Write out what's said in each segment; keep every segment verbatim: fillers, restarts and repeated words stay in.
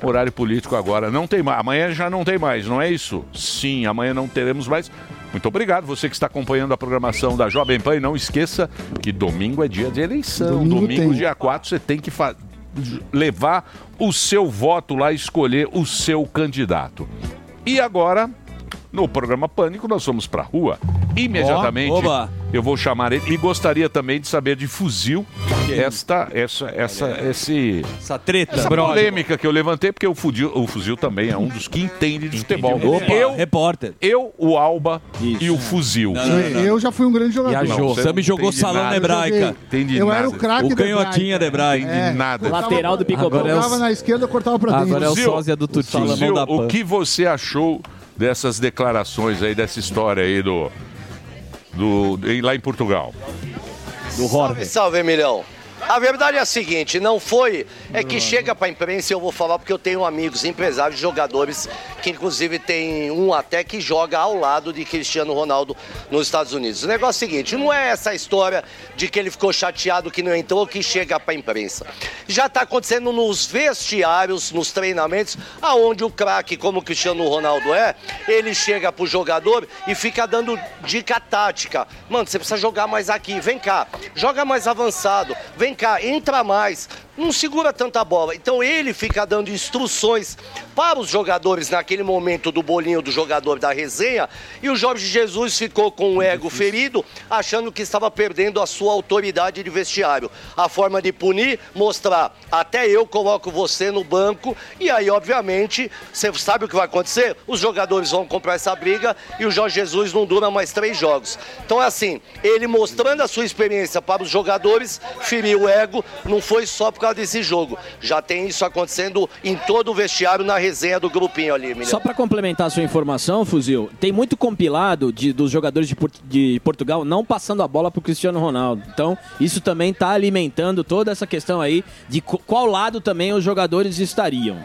Horário político agora não tem mais. Amanhã já não tem mais, não é isso? Sim, amanhã não teremos mais. Muito obrigado, você que está acompanhando a programação da Jovem Pan. E não esqueça que domingo é dia de eleição. Domingo, domingo dia quatro, você tem que fa- levar o seu voto lá e escolher o seu candidato. E agora, no programa Pânico, nós vamos para a rua. Imediatamente, Oba. eu vou chamar ele. E gostaria também de saber de fuzil esta, essa, essa, esse, essa treta, essa brother. polêmica que eu levantei, porque o fuzil, o fuzil também é um dos que entende de futebol. Opa, eu, repórter. Eu, o Alba e o fuzil. Não, não, não. Eu já fui um grande jogador. E a Jo, você me jogou salão na hebraica. Entendi Eu nada. era o craque O canhotinha da hebraica. Entendi nada. Lateral do Picobol. Eu jogava na esquerda, eu cortava pra dentro. Agora é o sósia do Tutinho. Fuzil, o que você achou dessas declarações aí, dessa história aí do, do lá em Portugal? Do salve, salve, Emilhão. A verdade é a seguinte, não foi, é que chega pra imprensa e eu vou falar porque eu tenho amigos, empresários, jogadores, que inclusive tem um até que joga ao lado de Cristiano Ronaldo nos Estados Unidos. O negócio é o seguinte, não é essa história de que ele ficou chateado que não entrou que chega pra imprensa. Já tá acontecendo nos vestiários, nos treinamentos, aonde o craque, como o Cristiano Ronaldo é, ele chega pro jogador e fica dando dica tática. Mano, você precisa jogar mais aqui, vem cá, joga mais avançado, vem cá, entra mais, não segura tanta bola. Então ele fica dando instruções para os jogadores naquele momento do bolinho do jogador da resenha, e o Jorge Jesus ficou com o ego ferido, achando que estava perdendo a sua autoridade de vestiário. A forma de punir, mostrar, até eu coloco você no banco, e aí obviamente, você sabe o que vai acontecer? Os jogadores vão comprar essa briga e o Jorge Jesus não dura mais três jogos. Então é assim, ele mostrando a sua experiência para os jogadores, feriu o ego, não foi só por causa desse jogo. Já tem isso acontecendo em todo o vestiário na resenha do grupinho ali, Emilhão. Só para complementar a sua informação, Fuzil, tem muito compilado de, dos jogadores de, Port- de Portugal não passando a bola pro Cristiano Ronaldo. Então, isso também está alimentando toda essa questão aí de co- qual lado também os jogadores estariam.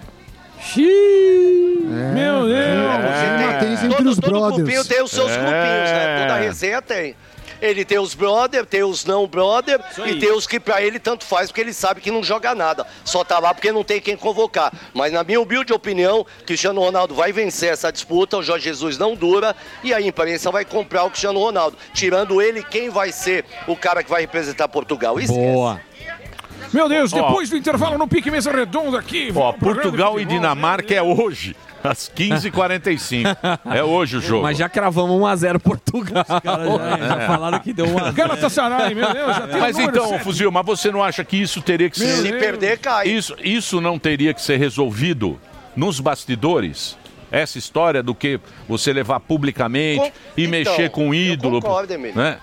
Xiii, meu Deus! É. Tem entre todo os todo brothers. grupinho tem os seus É. grupinhos, né? Toda resenha tem. Ele tem os brother, tem os não brother e tem os que pra ele tanto faz porque ele sabe que não joga nada. Só tá lá porque não tem quem convocar. Mas na minha humilde opinião, Cristiano Ronaldo vai vencer essa disputa, o Jorge Jesus não dura e a imprensa vai comprar o Cristiano Ronaldo. Tirando ele, quem vai ser o cara que vai representar Portugal? Esquece. Boa. Meu Deus, Ó. depois do intervalo no Pique Mesa Redonda aqui. Ó, programa de Portugal e futebol, Dinamarca é hoje, às quinze e quarenta e cinco. É hoje o jogo. Mas já cravamos um a zero Portugal. Os caras já, É. já falaram que deu um a zero. Galatasaray, meu Deus, já tem Mas o número então, certo. Fuzil, mas você não acha que isso teria que ser... Se perder, cai. Isso, isso não teria que ser resolvido nos bastidores? Essa história do que você levar publicamente Com- e Então, mexer com o eu ídolo. concordo, Emílio. Né?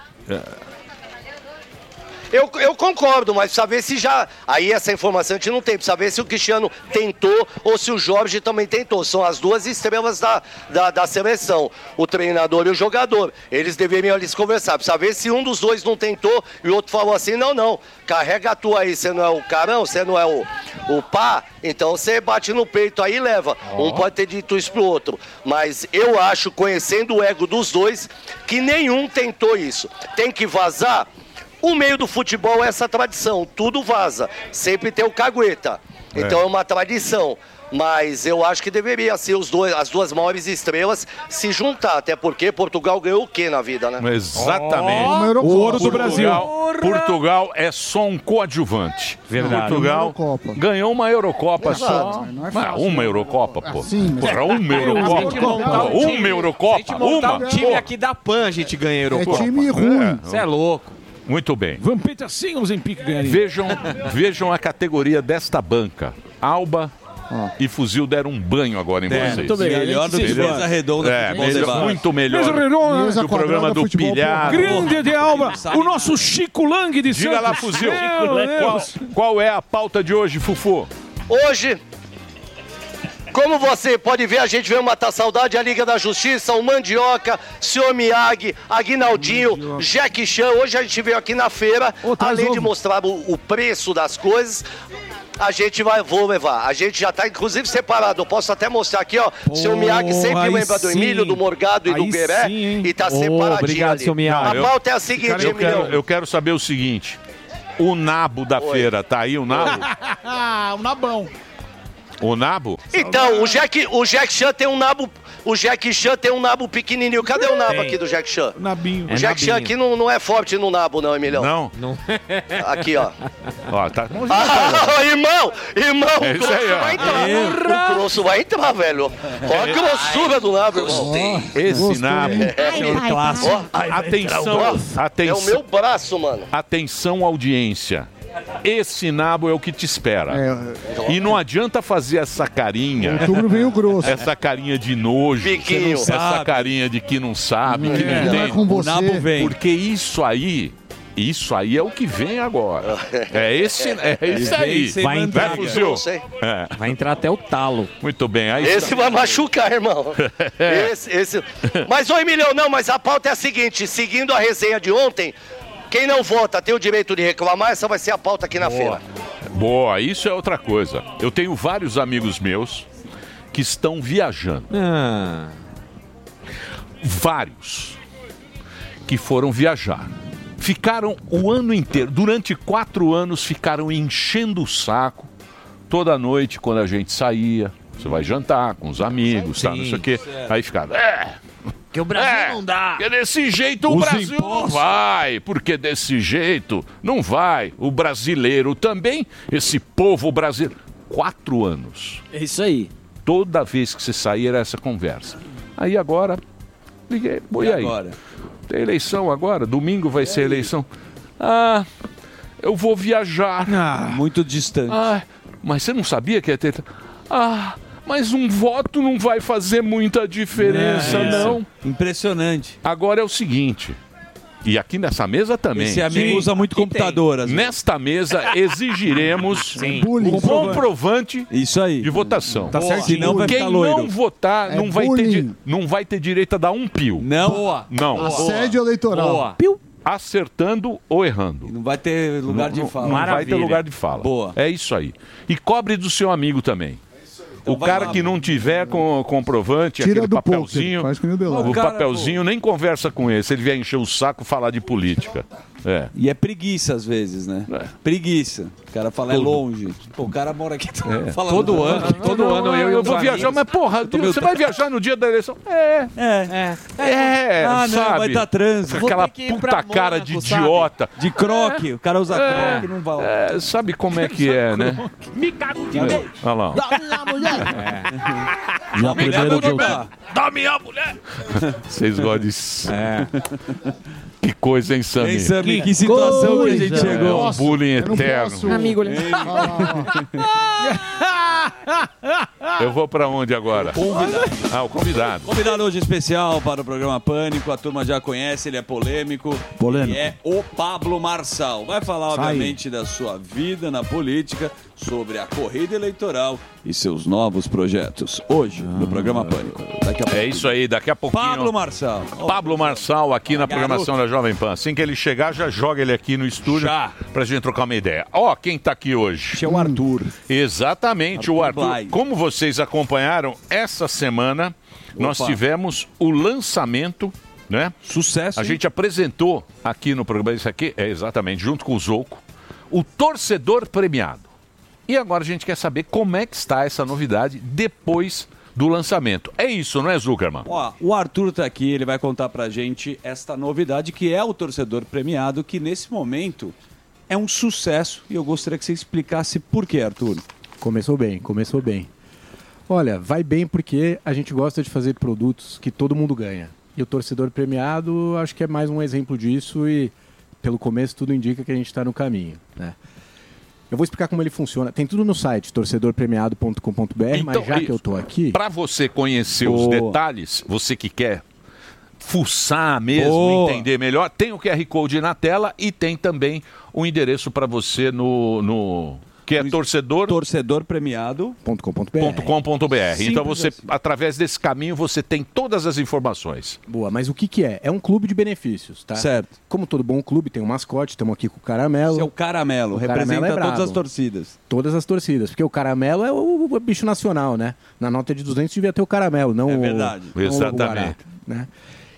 Eu, eu concordo, mas precisa ver se já... Aí essa informação a gente não tem. Precisa ver se o Cristiano tentou ou se o Jorge também tentou. São as duas estrelas da, da, da seleção. O treinador e o jogador. Eles deveriam ali se conversar. Precisa ver se um dos dois não tentou e o outro falou assim, não, não. Carrega a tua aí. Você não é o carão, você não é o, o pá. Então você bate no peito aí e leva. Um pode ter dito isso pro outro. Mas eu acho, conhecendo o ego dos dois, que nenhum tentou isso. Tem que vazar... O meio do futebol é essa tradição, tudo vaza, sempre tem o cagueta, então é, é uma tradição, mas eu acho que deveria ser os dois, as duas maiores estrelas se juntar, até porque Portugal ganhou o quê na vida, né? Exatamente. Oh, o ouro do Brasil. Portugal é só um coadjuvante. Verdade. Portugal Eurocopa. ganhou uma Eurocopa Exato. só. Não é Ah, fácil. uma Eurocopa, pô. Sim, mas- Porra, uma Eurocopa. montar um Pô, time- Uma Eurocopa. Se a gente montar Uma. um time Pô. aqui da Pan, a gente ganha a É Eurocopa. time ruim. Você é louco. Muito bem. Vampeta sim, o Zempic ganharia. Vejam, vejam a categoria desta banca. Alba e Fuzil deram um banho agora em vocês. muito obrigado. Melhor do que Melhor. mesa redonda. É, futebol melhor, debate. muito melhor Mesa redonda. Mesa que o programa quadrada, do futebol, Pilhar. Grande de Alba, sabe o nosso Chico Lang de Diga Santos. lá, Fuzil. Meu Qual, Deus. qual é a pauta de hoje, Fufu? Hoje, como você pode ver, a gente veio matar saudade, a Liga da Justiça, o Mandioca, Senhor Miyagi, Aguinaldinho, Jack Chan. Hoje a gente veio aqui na feira, Ô, traz além de ovo. mostrar o, o preço das coisas, a gente vai, vou levar. A gente já tá inclusive separado, eu posso até mostrar aqui, ó. O Senhor Miyagi sempre aí lembra do sim. Emílio, do Morgado e Aí do Gueré, sim, hein? e tá Ô, separadinho obrigado, ali. seu Miyagi. A pauta é a seguinte, Eu quero, Emílio. eu quero saber o seguinte. O nabo da Oi. feira, tá aí o nabo? Ah, um nabão. O nabo? Então, o Jack, o Jack Chan tem um nabo. O Jack Chan tem um nabo pequenininho. Cadê o nabo Tem. aqui do Jack Chan? Nabinho. O Jack Chan aqui não, não é forte no nabo, não, Emilhão. Não? Não. Aqui, ó. Ó, tá. Ah, irmão! Irmão! É o isso aí, grosso ó. vai entrar. O grosso vai entrar, velho. Ó a grossura do nabo, irmão. Esse nabo. É, Ó, atenção, é o atenção, meu braço, mano. atenção, audiência. Esse nabo é o que te espera. É, E não adianta fazer essa carinha. outubro veio grosso. Essa carinha de nojo, Biquinho. essa sabe. carinha de que não sabe, que não Não é entende. com O você. nabo vem. Porque isso aí, isso aí é o que vem agora. É esse, é isso aí. sem Vai, manteiga. vai, fuzil. Não sei. É, Vai entrar até o talo. muito bem. Aí Esse vai machucar, irmão. Esse, esse. Mas, ô Emilhão, não, mas a pauta é a seguinte: seguindo a resenha de ontem, quem não vota tem o direito de reclamar, essa vai ser a pauta aqui na feira. Boa, isso é outra coisa. Eu tenho vários amigos meus que estão viajando. Ah. Vários que foram viajar. Ficaram o ano inteiro, durante quatro anos, ficaram enchendo o saco toda noite quando a gente saía. Você vai jantar com os amigos, tá, não sei o quê. Aí ficaram, é, Que o Brasil É, não dá. porque desse jeito o Os Brasil não impostos. vai. Porque desse jeito não vai. O brasileiro também, esse povo brasileiro. Quatro anos. É isso aí. Toda vez que você saía era essa conversa. Aí agora, liguei. Pô, e aí? Agora. Tem eleição agora? Domingo vai ser eleição. Ah, eu vou viajar. Muito distante. Ah, mas você não sabia que ia ter... Ah, mas um voto não vai fazer muita diferença, É, não. Impressionante. Agora é o seguinte, e aqui nessa mesa também. Esse amigo Sim. usa muito computador. às vezes. Nesta mesa exigiremos Bullying. um comprovante Isso aí. de votação. Tá certo. Senão vai Quem ficar loiro. não votar É não, vai ter, bullying. di- não vai ter direito a dar um pio. Não. Boa. Não. Assédio eleitoral. Boa. Acertando ou errando. Não vai ter lugar de Não- fala. Não vai ter Maravilha. lugar de fala. Boa. É isso aí. E cobre do seu amigo também. o vai cara lá, que não tiver com comprovante, Tira aquele do papelzinho, poker, faz que nem o Delari. o O cara, papelzinho, nem conversa com ele. Se ele vier encher o saco, falar de política. É. E é preguiça às vezes, né? É. Preguiça. O cara fala, é longe. Pô, o cara mora aqui. É. Fala, Todo não, ano, todo Não, ano eu e eu os vou amigos. viajar, mas porra, meio você vai viajar no dia da eleição? É. É. É, Ah, não, sabe? vai estar trânsito. Aquela ter que ir puta pra cara de Mônaco, sabe? idiota. De croque. O cara usa É. croque e não vai. É, sabe como é que é, né? Me cago de É. Olha lá. Já primeiro de outubro. Dá minha mulher! Vocês gostam de... É. Que coisa, hein, Samir? Hein, Sammy, que situação que a gente coisa. É chegou. um bullying Eu não eterno. posso- Amigo, olha. Eu vou pra onde agora? Ah, o convidado. Convidado hoje especial para o programa Pânico, a turma já conhece, ele é polêmico. Polêmico. E é o Pablo Marçal. Vai falar, Sai. obviamente, da sua vida na política, sobre a corrida eleitoral e seus novos projetos. Hoje, no programa Pânico. Daqui a pouco. É isso aí, daqui a pouquinho. Pablo Marçal. Pablo Marçal aqui na Garoto. programação da Jovem Pan. Assim que ele chegar, já joga ele aqui no estúdio Já. pra gente trocar uma ideia. Ó, quem tá aqui hoje? Esse é o Arthur. Exatamente, o Arthur Arthur. Blay. Como vocês acompanharam, essa semana nós Opa. tivemos o lançamento, né? Sucesso. A hein? gente apresentou aqui no programa, isso aqui é exatamente, junto com o Zouco, o torcedor premiado. E agora a gente quer saber como é que está essa novidade depois do lançamento. É isso, não é, Zuckerman? Ó, o Arthur tá aqui, ele vai contar pra gente esta novidade que é o torcedor premiado, que nesse momento é um sucesso. E eu gostaria que você explicasse por quê, Arthur. Começou bem, começou bem. Olha, vai bem porque a gente gosta de fazer produtos que todo mundo ganha. E o torcedor premiado, acho que é mais um exemplo disso e pelo começo tudo indica que a gente está no caminho, né? Eu vou explicar como ele funciona. Tem tudo no site, torcedor premiado ponto com ponto b r, mas já que eu estou aqui... Para você conhecer os Boa. detalhes, você que quer fuçar mesmo, Boa. entender melhor, tem o Q R Code na tela e tem também o endereço para você no, no que é torcedor Torcedor premiado. ponto com ponto b r. ponto com ponto b r. Então Simples você, assim. através desse caminho, você tem todas as informações. Boa, mas o que que é? É um clube de benefícios, tá? Certo. Como todo bom clube, tem um mascote, estamos aqui com o Caramelo. Esse é o Caramelo, O representa Caramelo é todas brabo. as torcidas. Todas as torcidas, porque o Caramelo é o, o bicho nacional, né? Na nota de duzentos devia ter o Caramelo, não É o- verdade. não o Exatamente. Guará, né?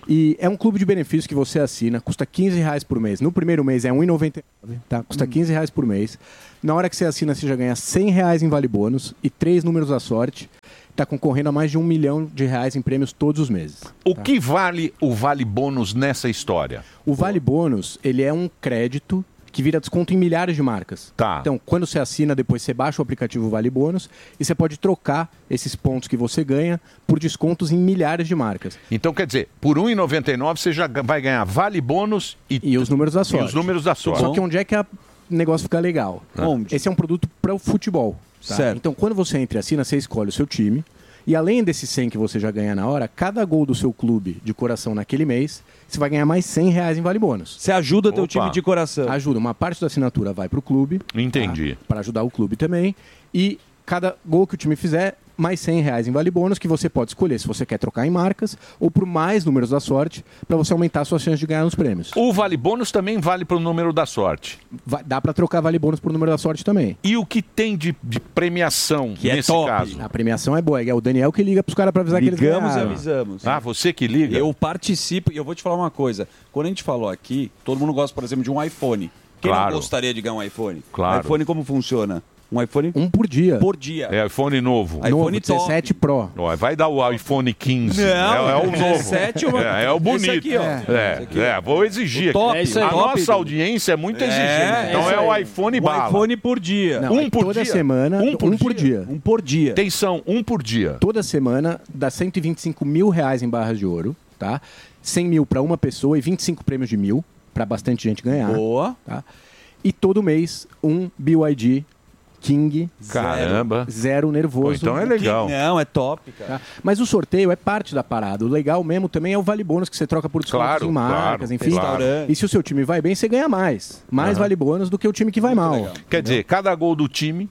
E é um clube de benefícios que você assina, custa quinze reais por mês. No primeiro mês é um real e noventa e nove centavos, tá? Custa quinze reais por mês. Na hora que você assina, você já ganha cem reais em vale bônus e três números da sorte. Está concorrendo a mais de um milhão de reais em prêmios todos os meses. O que vale o vale bônus nessa história? O vale bônus, ele é um crédito que vira desconto em milhares de marcas. Tá. Então, quando você assina, depois você baixa o aplicativo Vale Bônus e você pode trocar esses pontos que você ganha por descontos em milhares de marcas. Então, quer dizer, por um real e noventa e nove centavos você já vai ganhar vale bônus e, e os números da sorte. E os números da sorte. Só que onde é que o negócio fica legal? Onde? Esse é um produto para o futebol. Tá? Certo. Então, quando você entra e assina, você escolhe o seu time. E além desses cem que você já ganha na hora, cada gol do seu clube de coração naquele mês, você vai ganhar mais cem reais em vale bônus. Você ajuda Opa. teu time de coração. Ajuda. Uma parte da assinatura vai para o clube. Entendi. Tá? Para ajudar o clube também. E cada gol que o time fizer, mais cem reais em vale bônus, que você pode escolher se você quer trocar em marcas ou por mais números da sorte, para você aumentar a sua chance de ganhar nos prêmios. O vale bônus também vale para o número da sorte. Vai, dá para trocar vale bônus por número da sorte também. E o que tem de, de premiação Que é nesse top. caso? A premiação é boa. É o Daniel que liga para os caras para avisar Ligamos que eles e ganharam. avisamos. Ah, você que liga? Eu participo e eu vou te falar uma coisa. Quando a gente falou aqui, todo mundo gosta, por exemplo, de um iPhone. Quem Claro. não gostaria de ganhar um iPhone? Claro. O iPhone como funciona? Um iPhone Um por dia. por dia. É iPhone novo. iPhone Novo, top. dezessete Pro. Ó, vai dar o iPhone quinze. Não, é, é o novo. dezessete ou- É, é o bonito. Esse aqui, ó. É, Esse aqui, é, vou exigir. O top, aqui. é isso aí. A Top. nossa audiência é muito É, exigente. Então isso é o aí. iPhone Um bala. iPhone por dia. Não, Um é por toda dia? semana, Um por dia? Um por dia. Atenção, um por dia. Toda semana dá cento e vinte e cinco mil reais em barras de ouro, tá? cem mil para uma pessoa e vinte e cinco prêmios de mil, para bastante gente ganhar. Boa. Tá? E todo mês um B Y D King Caramba. zero nervoso. Pô, então é legal. Não, é top, cara. Tá? Mas o sorteio é parte da parada. O legal mesmo também é o vale bônus que você troca por descontos Claro, em marcas, claro, enfim. claro. E se o seu time vai bem, você ganha mais. Mais Aham. vale bônus do que o time que vai mal. Quer dizer, cada gol do time,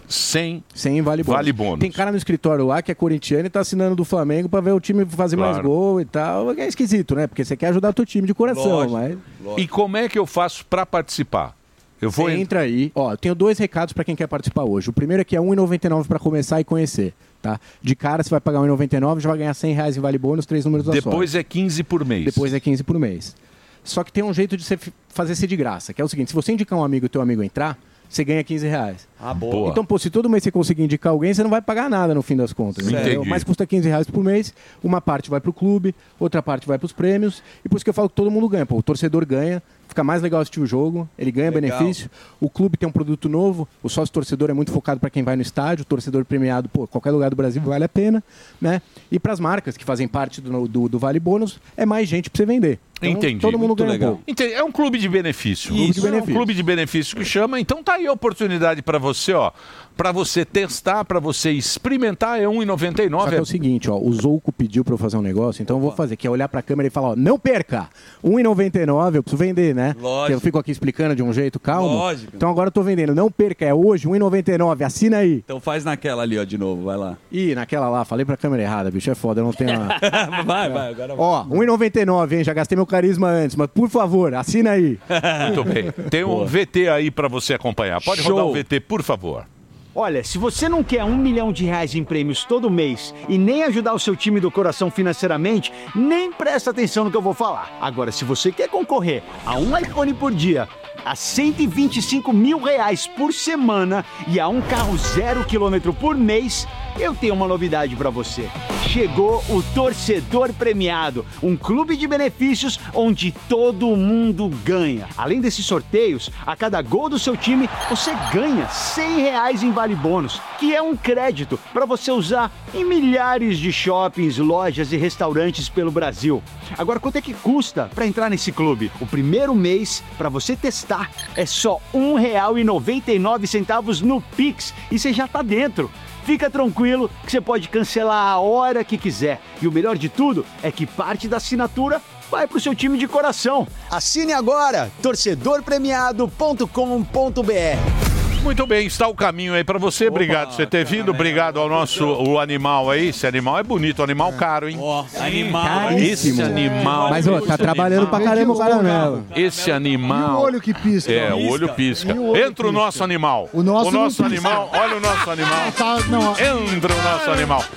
cem Sem vale bônus. vale bônus. Tem cara no escritório lá que é corintiano e tá assinando do Flamengo pra ver o time fazer mais Claro. gol e tal. É esquisito, né? Porque você quer ajudar o teu time de coração, Lógico. mas... E como é que eu faço para participar? Eu vou Você en- entra aí. Ó, eu tenho dois recados pra quem quer participar hoje. O primeiro é que é um real e noventa e nove centavos pra começar e conhecer, tá? De cara você vai pagar um real e noventa e nove centavos, já vai ganhar cem reais em vale bônus, três números da sorte. Depois é quinze por mês. Depois é quinze por mês. Só que tem um jeito de você f- fazer ser de graça, que é o seguinte, se você indicar um amigo e teu amigo entrar, você ganha quinze reais. Ah, boa. Boa. Então, pô, se todo mês você conseguir indicar alguém, você não vai pagar nada no fim das contas. Entendi. entendeu? Mas custa quinze reais por mês, uma parte vai pro clube, outra parte vai pros prêmios, e por isso que eu falo que todo mundo ganha. Pô, o torcedor ganha, fica mais legal assistir o jogo, ele ganha Legal. benefício, o clube tem um produto novo, o sócio torcedor é muito focado para quem vai no estádio, o torcedor premiado, pô, qualquer lugar do Brasil vale a pena, né? E para as marcas que fazem parte do, do, do Vale Bônus, é mais gente para você vender. Então, Entendi. todo mundo Muito ganha legal. um pouco. Entendi. É um clube de benefício. Clube de É um benefício. clube de benefício que chama. Então tá aí a oportunidade para você, ó. Para você testar, para você experimentar, é um real e noventa e Só nove que é o seguinte, ó, o Zouco pediu para eu fazer um negócio, então eu vou fazer, que é olhar para a câmera e falar, ó, não perca, um real e noventa e nove centavos, eu preciso vender, né? Lógico. Que eu fico aqui explicando de um jeito calmo. Lógico. Então agora eu tô vendendo, não perca, é hoje, um real e noventa e nove, assina aí. Então faz naquela ali, ó, de novo, vai lá. Ih, naquela lá, falei pra câmera errada, bicho, é foda, eu não tenho... a- vai, vai, agora vai. Ó, um real e noventa e nove, hein, já gastei meu carisma antes, mas por favor, assina aí. Muito bem. Tem um V T aí para você acompanhar. Pode Show. rodar o V T, por favor. Olha, se você não quer um milhão de reais em prêmios todo mês e nem ajudar o seu time do coração financeiramente, nem presta atenção no que eu vou falar. Agora, se você quer concorrer a um iPhone por dia, a cento e vinte e cinco mil reais por semana e a um carro zero quilômetro por mês, eu tenho uma novidade para você. Chegou o Torcedor Premiado, um clube de benefícios onde todo mundo ganha. Além desses sorteios, a cada gol do seu time, você ganha cem reais em vale bônus, que é um crédito para você usar em milhares de shoppings, lojas e restaurantes pelo Brasil. Agora, quanto é que custa para entrar nesse clube? O primeiro mês, para você testar, é só um real e noventa e nove centavos no Pix e você já tá dentro. Fica tranquilo que você pode cancelar a hora que quiser. E o melhor de tudo é que parte da assinatura vai pro seu time de coração. Assine agora, torcedor premiado ponto com ponto b r. Muito bem, está o caminho aí para você. Obrigado por você ter vindo. Obrigado ao nosso o animal aí. Esse animal é bonito, animal caro, hein? Animal. Caríssimo. Esse animal. Mas, ó, tá trabalhando pra caramba o caramelo. Esse E o animal. olho que pisca. É, o olho pisca. E o olho Entra o pisca. nosso animal. O nosso não pisca. animal. Olha o nosso animal. Tá, não, ó. Entra o nosso animal.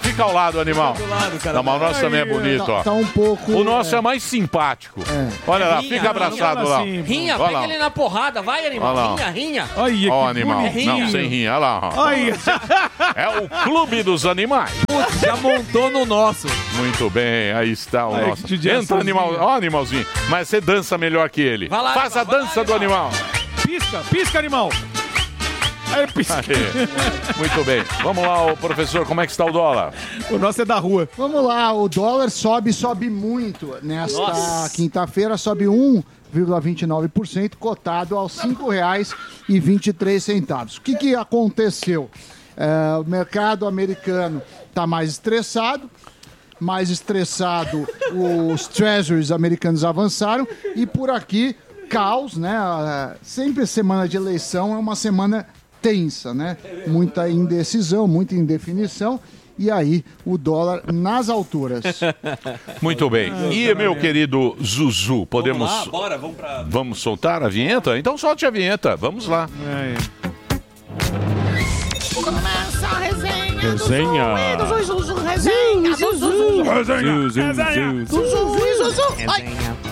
fica ao lado, animal. Do lado, cara. Não, mas o nosso também é bonito, Tá, ó. tá um pouco... O nosso é mais simpático. Olha lá, Rinha, fica abraçado lá. Rinha, Olha pega lá. ele na porrada, vai, animal. Olha lá. Rinha, rinha. Olha, Ó, que animal. bonitinho. Não, sem rinha. Olha lá. ó. É o Clube dos Animais. Putz, já montou no nosso. Muito bem, aí está o Ai, nosso. que judiaçãozinha. Entra, animal. Ó, animalzinho. Mas você dança melhor que ele. Vai lá, Faz a animal, vai dança lá, do animal. Pisca, pisca, animal. Aí, pisca. Aí. Muito bem. Vamos lá, ô, professor, como é que está o dólar? O nosso é da rua. Vamos lá, o dólar sobe, sobe muito. Nesta Nossa. quinta-feira sobe um vírgula vinte e nove por cento, cotado aos cinco reais e vinte e três centavos. O que, que aconteceu? É, o mercado americano está mais estressado, mais estressado, os treasuries americanos avançaram e por aqui, caos, né? Ah, Sempre semana de eleição é uma semana tensa, né? Muita indecisão, muita indefinição. E aí, o dólar nas alturas. Muito bem. E, meu querido Zuzu, podemos... Vamos lá, bora, vamos pra... Vamos soltar a vinheta? Então solte a vinheta. Vamos lá. Começa a resenha. Resenha. Do Zuzu, Zuzu, resenha. Do Zuzu. Resenha. Do Zuzu e Zuzu. Ai.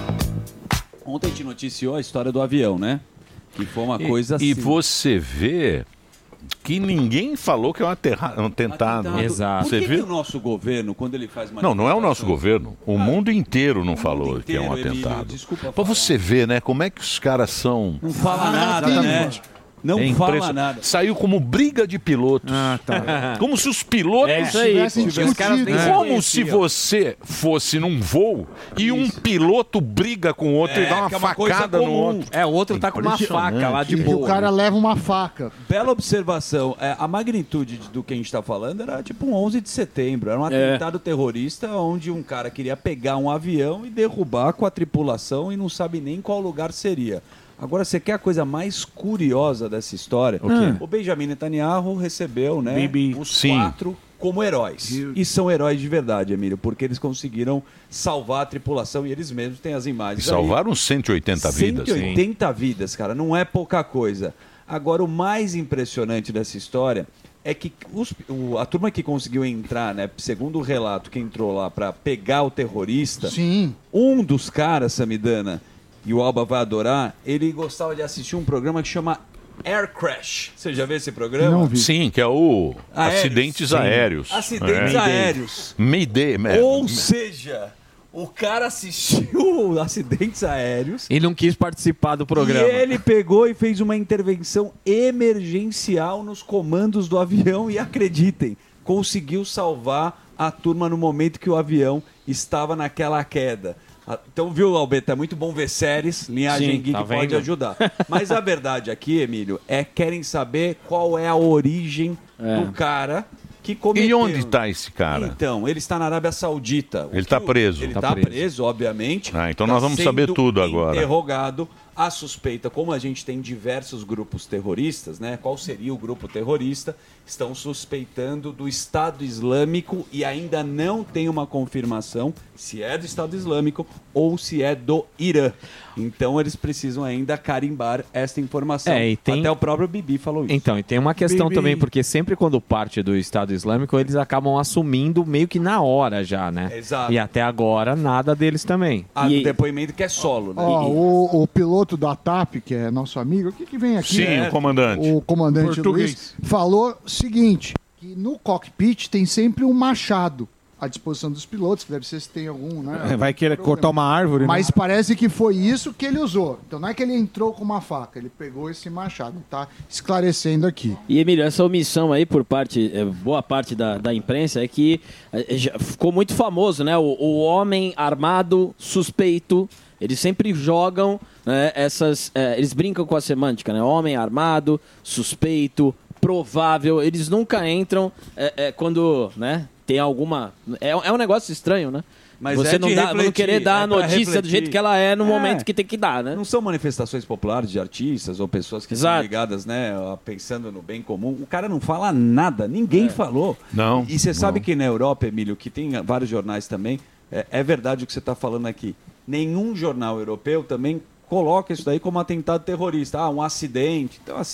Ontem a gente noticiou a história do avião, né? Que foi uma coisa E assim. você vê que ninguém falou que é um aterra- um atentado. Por Você que, que viu? o nosso governo, quando ele faz uma Não, não é o nosso manifestação- governo. O mundo inteiro não falou que é um inteiro, Emílio, atentado. desculpa Pra você ver, né? Como é que os caras são. Não fala nada, né? Não É fala impressionante. nada. Saiu como briga de pilotos. Como se os pilotos. É isso aí, tivessem pô. Os caras nem discutido. se Como conheciam. se você fosse num voo e um piloto briga com o outro É, e dá uma que é uma coisa facada no comum. outro. É, o outro tá com uma faca lá de E que o boa. cara leva uma faca. Bela observação. É, a magnitude do que a gente está falando era tipo um onze de setembro. Era um É. atentado terrorista onde um cara queria pegar um avião e derrubar com a tripulação e não sabe nem qual lugar seria. Agora, você quer a coisa mais curiosa dessa história? O, quê? o Benjamin Netanyahu recebeu, né, Bibi. os Sim. quatro como heróis. E são heróis de verdade, Emílio, porque eles conseguiram salvar a tripulação e eles mesmos têm as imagens. E aí. salvaram cento e oitenta vidas. cento e oitenta vidas, cara, não é pouca coisa. Agora, o mais impressionante dessa história é que os- o- a turma que conseguiu entrar, né, segundo o relato que entrou lá para pegar o terrorista, Sim. um dos caras, Samidana, e o Alba vai adorar, ele gostava de assistir um programa que chama Air Crash. Você já viu esse programa? Não vi. Sim, que é o Aéreos. acidentes Sim. aéreos. Acidentes É. aéreos. Mayday. é. Ou seja, o cara assistiu acidentes aéreos. Ele não quis participar do programa. E ele pegou e fez uma intervenção emergencial nos comandos do avião e acreditem, conseguiu salvar a turma no momento que o avião estava naquela queda. Ah, Então, viu, Albeta, é muito bom ver séries, linhagem Sim, geek tá pode vendo? ajudar. Mas a verdade aqui, Emílio, é querem saber qual é a origem do cara que cometeu. E onde está esse cara? Então, ele está na Arábia Saudita. O Ele está que o- preso. Ele Tá está preso. preso. obviamente. Ah, então Tá nós vamos saber sendo tudo agora. Interrogado. A suspeita, como a gente tem diversos grupos terroristas, né? Qual seria o grupo terrorista? Estão suspeitando do Estado Islâmico e ainda não tem uma confirmação se é do Estado Islâmico ou se é do Irã. Então eles precisam ainda carimbar esta informação. É, e tem- Até o próprio Bibi falou isso. Então, e tem uma questão Bibi. também, porque sempre quando parte do Estado Islâmico, eles acabam assumindo meio que na hora já, né? Exato. E até agora, nada deles também. Ah, E- do depoimento que é solo, né? Ó, o, o piloto da TAP, que é nosso amigo, o que, que vem aqui? Sim, né? o comandante. O comandante Português. Luiz falou o seguinte, que no cockpit tem sempre um machado à disposição dos pilotos, que deve ser se tem algum, né? É, vai querer Problema. cortar uma árvore, né? Mas parece que foi isso que ele usou. Então não é que ele entrou com uma faca, ele pegou esse machado. Tá esclarecendo aqui. E, Emílio, essa omissão aí por parte, eh, boa parte da, da imprensa é que eh, já ficou muito famoso, né? O, o homem armado suspeito, eles sempre jogam, né, essas... eh, eles brincam com a semântica, né? Homem armado, suspeito, provável. Eles nunca entram eh, eh, quando, né, tem alguma... É, é um negócio estranho, né? Mas Você é não, de dá, não refletir, querer dar é a pra notícia do refletir. jeito que ela é no É. momento que tem que dar, né? Não são manifestações populares de artistas ou pessoas que Exato. são ligadas, né, a- pensando no bem comum. O cara não fala nada, ninguém falou. Não. E você sabe não. que na Europa, Emílio, que tem vários jornais também, é, é verdade o que você está falando aqui. Nenhum jornal europeu também coloca isso daí como atentado terrorista. Ah, um acidente. Então, assim,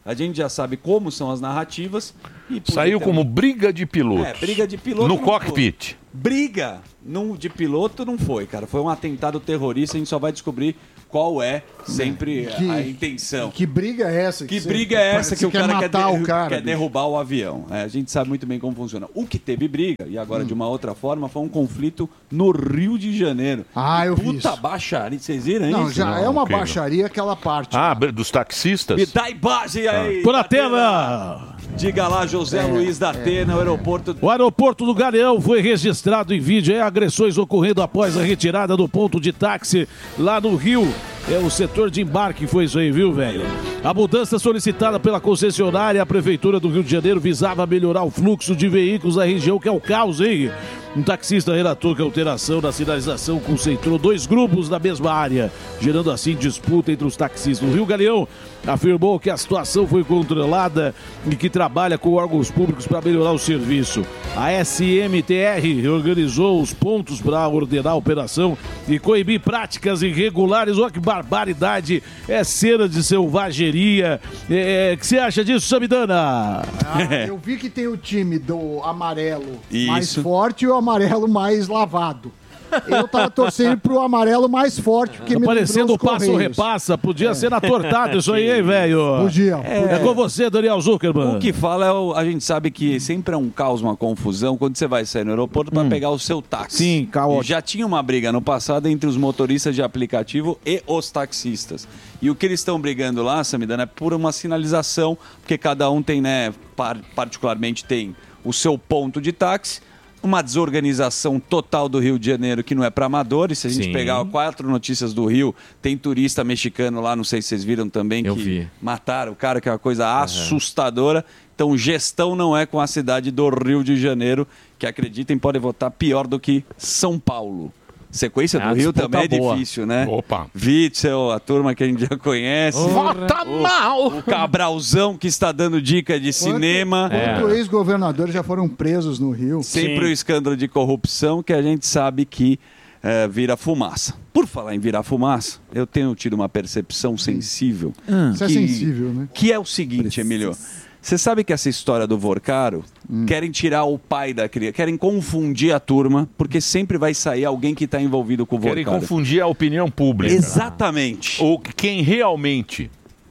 A gente já sabe como são as narrativas. E Saiu ter- como briga de pilotos. É, briga de piloto. No não cockpit. foi. Briga no, de piloto não foi, cara. Foi um atentado terrorista. A gente só vai descobrir qual é sempre Que- a intenção. Que briga é essa? Que você- briga é essa parece que o quer cara quer, matar derru- o cara? quer bicho. derrubar o avião? É, a gente sabe muito bem como funciona. O que teve briga, e agora de uma outra forma, foi um conflito no Rio de Janeiro. Ah, eu vi Puta isso. baixaria, vocês viram Não, isso? já é uma incrível. baixaria aquela parte. Ah, dos taxistas? Me dá imagem aí. Por Atena! Diga lá, José Luiz da Atena, o aeroporto. O aeroporto do Galeão foi registrado em vídeo. É agressões ocorrendo após a retirada do ponto de táxi lá no Rio. É o setor de embarque, foi isso aí, viu, velho? A mudança solicitada pela concessionária, a Prefeitura do Rio de Janeiro, visava melhorar o fluxo de veículos da região, que é o caos, hein? Um taxista relatou que a alteração da sinalização concentrou dois grupos na mesma área, gerando assim disputa entre os taxistas. O Rio Galeão afirmou que a situação foi controlada e que trabalha com órgãos públicos para melhorar o serviço. A S M T R organizou os pontos para ordenar a operação e coibir práticas irregulares. Olha que barbaridade, é cena de selvageria. É, o que você acha disso, Samidana? Ah, eu vi que tem o time do amarelo mais Isso. forte e o amarelo mais lavado. Eu tava torcendo pro amarelo mais forte, porque Tá me parecendo lembrou o os Correios. passo-repassa. Podia ser atortado isso aí, hein, velho? Podia. É, com você, Daniel Zuckerman. O que fala é o, a gente sabe que sempre é um caos, uma confusão quando você vai sair no aeroporto para pegar o seu táxi. Sim, caótico. E já tinha uma briga no passado entre os motoristas de aplicativo e os taxistas. E o que eles estão brigando lá, Samidana, é por uma sinalização, porque cada um tem, né, par- particularmente tem o seu ponto de táxi. Uma desorganização total do Rio de Janeiro que não é para amadores. Se a gente Sim. pegar quatro notícias do Rio, tem turista mexicano lá, não sei se vocês viram também, Eu que vi. mataram o cara, que é uma coisa assustadora. Então, gestão não é com a cidade do Rio de Janeiro, que acreditem, pode votar pior do que São Paulo. Sequência do É uma Rio disputa também é boa. difícil, né? Opa. Witzel, a turma que a gente já conhece. Vota mal! O Cabralzão que está dando dica de cinema. Quanto ex-governadores já foram presos no Rio. Sempre o escândalo de corrupção que a gente sabe que eh, vira fumaça. Por falar em virar fumaça, eu tenho tido uma percepção sensível. Isso é sensível, né? Que é o seguinte, Emílio. Você sabe que essa história do Vorcaro querem tirar o pai da criança, querem confundir a turma, porque sempre vai sair alguém que está envolvido com o Vorcaro. Querem confundir a opinião pública. Exatamente. O, quem realmente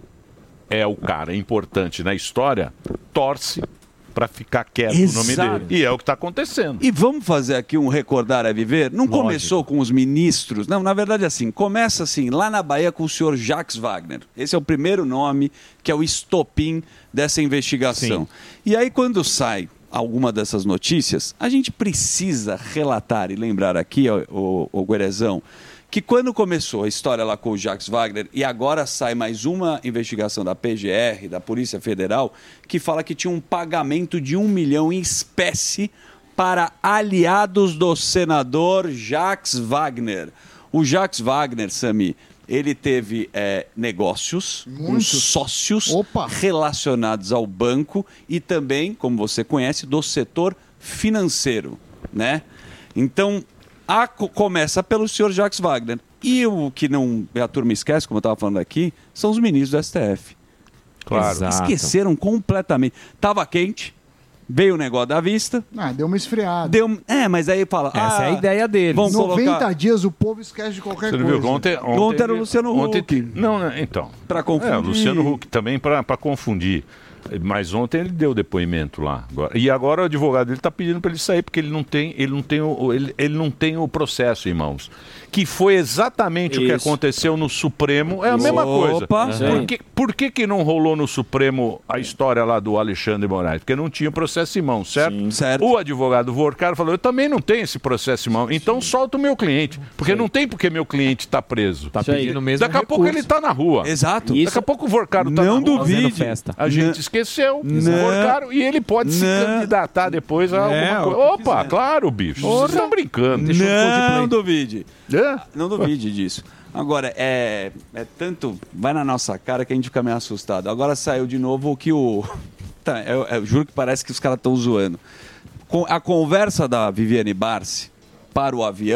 é o cara importante na história, torce para ficar quieto o nome Exato. dele. E é o que está acontecendo. E vamos fazer aqui um recordar a viver? Não Lógico. começou com os ministros. Não, na verdade, assim, começa assim, lá na Bahia com o senhor Jacques Wagner. Esse é o primeiro nome, que é o estopim dessa investigação. Sim. E aí, quando sai alguma dessas notícias, a gente precisa relatar e lembrar aqui, ó, o, o Guerezão, que quando começou a história lá com o Jacques Wagner, e agora sai mais uma investigação da P G R, da Polícia Federal, que fala que tinha um pagamento de um milhão em espécie para aliados do senador Jacques Wagner. O Jacques Wagner, Sami, ele teve é, negócios com Muitos. sócios Opa. relacionados ao banco e também, como você conhece, do setor financeiro, né? Então, a, co- começa pelo senhor Jacques Wagner. E o que não a turma esquece, como eu estava falando aqui, são os ministros do S T F. Claro. Eles esqueceram completamente. Tava quente, veio o negócio da vista. Ah, deu uma esfriada. Deu, é, mas aí fala. Essa é a ideia deles. Vamos noventa colocar dias o povo esquece de qualquer Você não coisa. viu? Ontem, ontem, Ontem era o Luciano ontem- Huck. Não, não, então. para confundir. É, o Luciano Huck também para confundir. Mas ontem ele deu depoimento lá. Agora- E agora o advogado dele está pedindo para ele sair, porque ele não tem, ele não tem, o, ele, ele não tem o processo em mãos. Que foi exatamente o que Isso. aconteceu no Supremo. É a mesma coisa. Opa. Por, que, por que, que não rolou no Supremo a história lá do Alexandre Moraes? Porque não tinha o processo em mãos, certo? certo. O advogado Vorcaro falou, eu também não tenho esse processo em mãos, então solta o meu cliente. Porque não tem porque meu cliente está preso. Tá Isso aí. pedindo mesmo Daqui a pouco recurso. ele está na rua. Exato. Daqui a pouco o Vorcaro está Não na rua. duvide. Fazendo festa. A gente Não. esqueceu o Não. Vorcaro e ele pode se Não. candidatar depois a É, alguma o coisa. Opa, claro, bicho. Vocês estão brincando. Deixa eu Não duvide. É? Não duvide disso. Agora, é, é tanto. Vai na nossa cara que a gente fica meio assustado. Agora saiu de novo o que o. Tá, eu, eu juro que parece que os caras estão zoando. Com a conversa da Viviane Barsi para o avião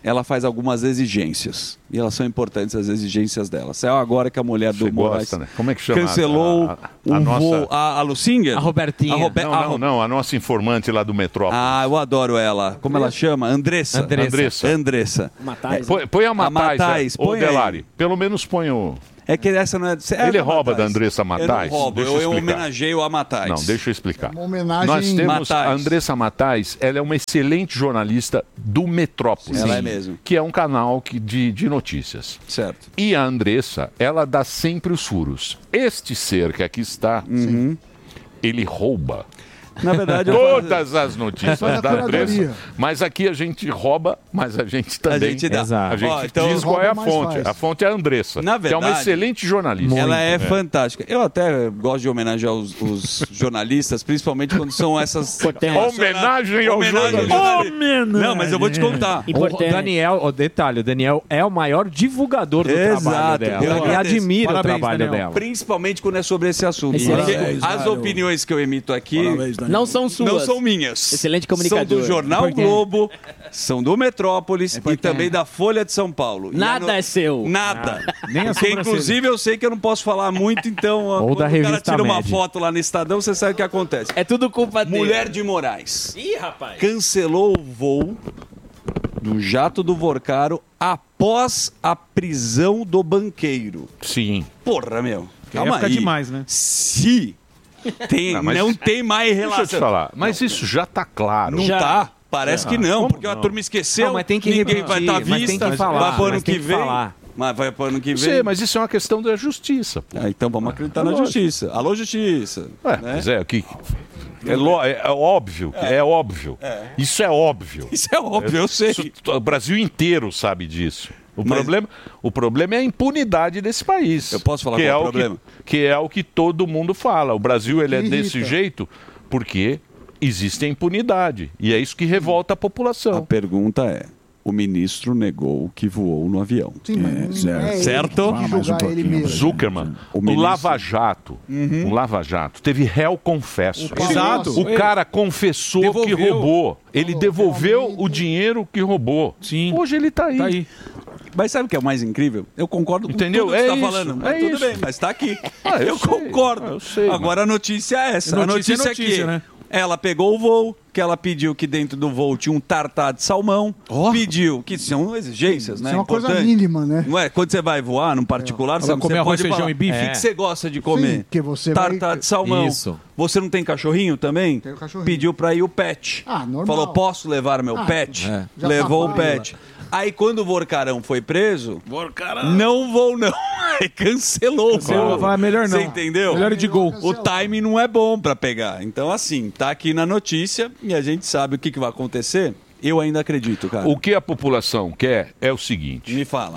ela faz algumas exigências. E elas são importantes, as exigências dela. Saiu agora que a mulher do Você Moraes gosta, né? Como é que chama? cancelou A- a- o a nossa- voo... A, a Lucinger? A Robertinha. A Robe- Não, a não, Ro- não, a nossa informante lá do Metrópole. Ah, eu adoro ela. Como ela chama? Andressa. Andressa. Andressa. Andressa. Matais. Põe, põe a Matais, Matais, é. Ô, põe aí. Delari, pelo menos põe o... É que essa não é... é Ele a rouba Matais. da Andressa Matais? Eu não roubo, Deixa eu, eu eu explicar. homenageio a Matais. Não, deixa eu explicar. Uma homenagem Nós temos Matais. a Andressa Matais, ela é uma excelente jornalista do Metrópole. Ela é mesmo. Que é um canal que, de, de notícias. Certo. E a Andressa, ela dá sempre os furos. Este ser que aqui está, ele rouba Na verdade, eu todas as notícias Faz a da Andressa. curadoria. Mas aqui a gente rouba, mas a gente também... gente dá. A gente Ó, então, diz qual é a rouba, mas fonte. faz. A fonte é a Andressa, Na que é uma verdade, excelente jornalista. Ela é, Muito, fantástica. Eu até gosto de homenagear os, os jornalistas, principalmente quando são essas... Homenagem ao Homenagem ao jornalista. jornalista. Não, mas eu vou te contar. O Daniel, o detalhe, o Daniel é o maior divulgador do trabalho Exato. dela. Eu E agradeço. admira Parabéns, o trabalho Daniel. dela. Principalmente quando é sobre esse assunto. Excelente. Porque Parabéns, as Daniel. opiniões que eu emito aqui Não são suas. não são minhas. Excelente comunicador. São do Jornal Importante. Globo, são do Metrópolis e também da Folha de São Paulo. E Nada a no- é seu. Nada. Nem a Porque, sobrancelha. inclusive, eu sei que eu não posso falar muito, então Ou quando da o cara revista tira uma Med. foto lá no Estadão, você sabe o que acontece. É tudo culpa dele. Mulher de Moraes Ih, rapaz. cancelou o voo do jato do Vorcaro após a prisão do banqueiro. Sim. Porra, meu. Que aí Calma fica aí. demais, né? Se tem, Não, não, mas- tem mais Deixa eu relação. te falar, mas isso já tá claro. Não Já. tá? Parece Já. que não, Como porque a não? turma esqueceu. Não, mas tem que ninguém repetir, vai estar à mas tem vista. que falar, vai pro ano mas que tem que vem. falar. Mas vai pro ano que Eu vem. sei, mas isso é uma questão da justiça. Pô. Ah, então vamos acreditar É na lógico. justiça. Alô, justiça. Ué, né? mas é, que, é, lo- é- é óbvio, é, óbvio. Isso é óbvio. Isso é óbvio, eu sei. Isso- o Brasil inteiro sabe disso. O, Mas- problema, o problema é a impunidade desse país. Eu posso falar que qual é o o problema? Que, que é o que todo mundo fala. O Brasil ele é Irrita. desse jeito porque existe a impunidade. E é isso que revolta a A população. pergunta é: o ministro negou que voou no avião. Sim, mas não é ele certo? que tem que Fala mais um julgar ele pouquinho, mesmo. Zuckerman, O o, ministro- Lava Jato, o Lava Jato teve réu confesso. Exato. O cara confessou Devolveu. que roubou. Ele Falou, devolveu realmente. o dinheiro que roubou. Sim. Hoje ele tá aí. Tá aí. Mas sabe o que é o mais incrível? Eu concordo com Entendeu? tudo que É você está isso, falando. é Mas tudo isso. bem, mas está aqui. Ah, eu eu sei, concordo. eu sei, Agora a notícia é essa. Notícia a é notícia é, notícia, que né? ela pegou o voo, que ela pediu que dentro do voo tinha um tartar de salmão, pediu, que são exigências, né? Isso é uma coisa Importante. mínima, né? Não é? Quando você vai voar num particular, você, Vai comer você arroz, pode feijão falar, e bife? O que, que você gosta de comer? Sim, porque você vai- Tartar de salmão. Isso. Você não tem cachorrinho também? Tenho cachorrinho. Pediu pra ir o pet. Ah, normal. Falou, posso levar meu Ah, pet? é. Já Levou tá o pet. Aí quando o Vorcarão foi preso, não vou não. Aí cancelou o Cancelou, voo. vai, melhor não. Você entendeu? Melhor ir de gol. O timing não é bom pra pegar. Então assim, tá aqui na notícia e a gente sabe o que, que vai acontecer. Eu ainda acredito, cara. O que a população quer é o seguinte: Me fala.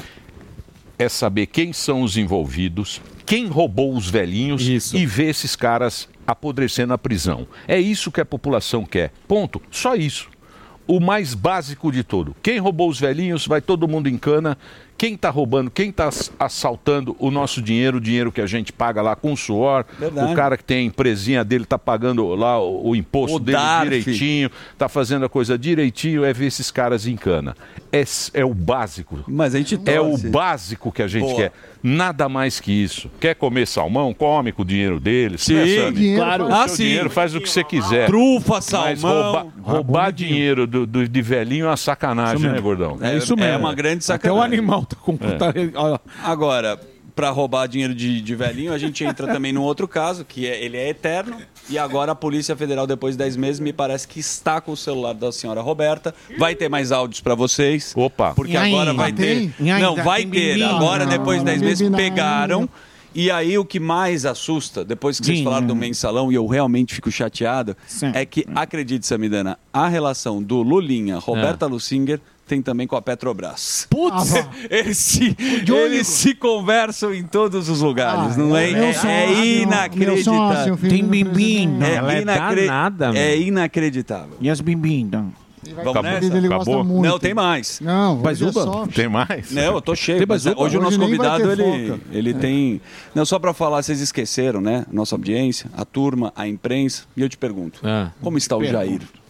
é saber quem são os envolvidos, quem roubou os velhinhos Isso. e ver esses caras apodrecendo na prisão. É isso que a população quer. Ponto. Só isso. O mais básico de tudo. Quem roubou os velhinhos, vai todo mundo em cana. Quem está roubando, quem está assaltando o nosso dinheiro, o dinheiro que a gente paga lá com suor. Verdade. O cara que tem a empresinha dele está pagando lá o, o imposto O dele D A R F. direitinho, está fazendo a coisa direitinho, é ver esses caras em cana. É, s- é o básico. Mas a gente É o torce. básico que a gente Boa. quer. Nada mais que isso. Quer comer salmão? Come com o dinheiro deles. Sim, né, Sammy? dinheiro Claro. faz- Ah, Seu sim. dinheiro faz o que você quiser. Trufa, Mas salmão. rouba- roubar dinheiro do, do- de velhinho é uma sacanagem, né, gordão? É isso mesmo. É uma grande Até o sacanagem. animal tá com... tá- olha, Agora, para roubar dinheiro de, de velhinho, a gente entra também num outro caso, que é, ele é eterno. E agora a Polícia Federal, depois de dez meses, me parece que está com o celular da senhora Roberta. Vai ter mais áudios para vocês. Opa. Porque E aí? agora vai Ah, ter. tem? E aí, Não, tá- vai tem ter. bimbinho? Agora, Não, depois de dez não, meses, bimbinho não. pegaram. E aí o que mais assusta, depois que vocês Sim, falaram é. do mensalão, e eu realmente fico chateado, Sim. é que, acredite, Samidana, a relação do Lulinha, Roberta Lucinger, tem também com a Petrobras. Putz! Ah, eles, se, eles se conversam em todos os lugares, Ah, não é? meu É, sonho, é meu- meu inacreditável. sonho, filho Tem do bimbinho. presidente. Ela é danada, meu. é inacreditável. E as bimbindas? Ele vai- Vamos ele- nessa? Ele Acabou? gosta muito. Não, tem mais. Não, hoje é Bazuba? só... Tem mais? Não, eu tô cheio. Tem mas bazuca? hoje o nosso Hoje nem vai convidado, ter ele, foca. ele tem... Não, só pra falar, vocês esqueceram, né? Nossa audiência, a turma, a imprensa. E eu te pergunto, Ah. como está o Pergunto. Jair?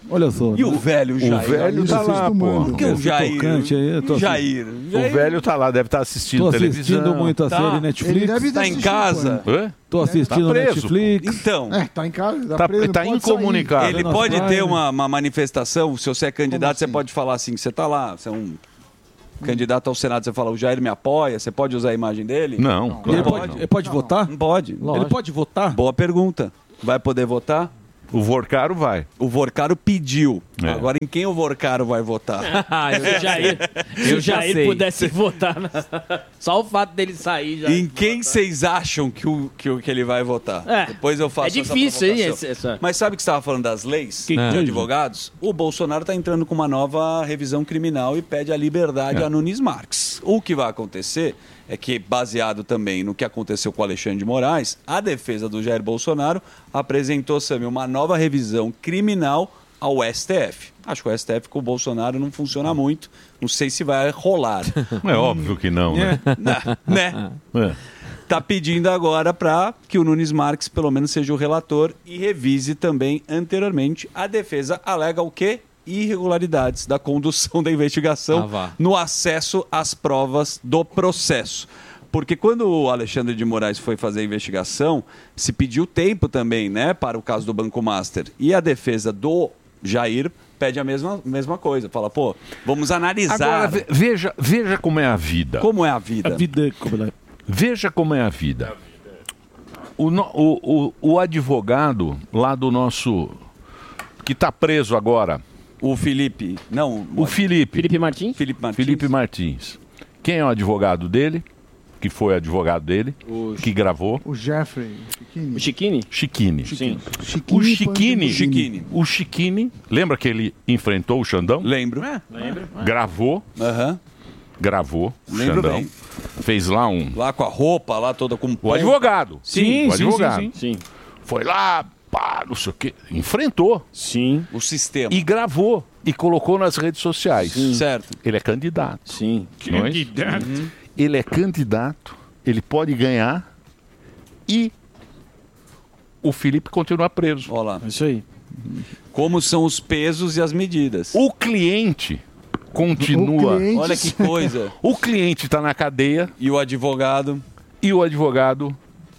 Olha só. E o velho Jair? O velho tá lá, pô. Por que o Jair? Tocante aí, eu tô O Jair. O velho tá lá, deve estar assistindo Tô televisão. assistindo muito a Tá. série Netflix. Ele deve Tá em casa? Hã? Tô assistindo Tá preso, Netflix. Então, É, tá em casa, tá, Tá, preso, não tá pode incomunicado. ele Nossa, pode vai, ter né? uma, uma manifestação, se você é candidato, Como você assim? pode falar assim, você tá lá, você é um candidato ao Senado, você fala, o Jair me apoia, você pode usar a imagem dele? Não, Ele claro. pode, ele pode votar? Não pode. Ele pode votar? Boa pergunta. Vai poder votar? O Vorcaro vai. O Vorcaro pediu. É. Agora, em quem o Vorcaro vai votar? Ah, se o Jair, se o Jair sei. pudesse votar, na- só o fato dele sair já. Em quem vocês acham que, o, que, o, que ele vai votar? É. Depois eu faço É difícil, essa hein? provocação. esse- essa... Mas sabe que você estava falando das leis Que de coisa. advogados? O Bolsonaro está entrando com uma nova revisão criminal e pede a liberdade É. a Nunes Marques. O que vai acontecer é que, baseado também no que aconteceu com o Alexandre de Moraes, a defesa do Jair Bolsonaro apresentou, Sami, uma nova revisão criminal ao S T F. Acho que o S T F com o Bolsonaro não funciona muito. Não sei se vai rolar. É óbvio que não, né? Não, né? É. Está pedindo agora para que o Nunes Marques, pelo menos, seja o relator e revise também anteriormente. A defesa alega o quê? Irregularidades da condução da investigação Ah, vá. no acesso às provas do processo. Porque quando o Alexandre de Moraes foi fazer a investigação, se pediu tempo também, né, para o caso do Banco Master. E a defesa do Jair pede a mesma, mesma coisa. Fala, pô, vamos analisar Agora, ve- veja, veja como é a vida. como é a vida. A vida como ela é. Veja como é a vida. O, no- o, o, o advogado lá do nosso... que está preso agora, O Felipe, não, o Felipe. Felipe Martins? Felipe Martins. Felipe Martins. Quem é o advogado dele? Que foi o advogado dele? Que gravou? O Jeffrey. Chiquini. O Chiquini? Chiquini. Sim. O Chiquini, Chiquini. o Chiquini, lembra que ele enfrentou o Xandão? Lembro. Lembra? Gravou, Aham. gravou o Lembro Xandão. bem. Fez lá um... Lá com a roupa, lá toda com O ponta. advogado. Sim, o sim, advogado. sim, Sim. Foi lá, pá, não sei o quê. Enfrentou. Sim. O sistema. E gravou. E colocou nas redes sociais. Certo. Ele é candidato. Sim. Não é isso? Ele é candidato. Ele pode ganhar. E o Felipe continua preso. Olha lá. Isso aí. Como são os pesos e as medidas. O cliente continua. O cliente- Olha que coisa. O cliente está na cadeia E o advogado. e o advogado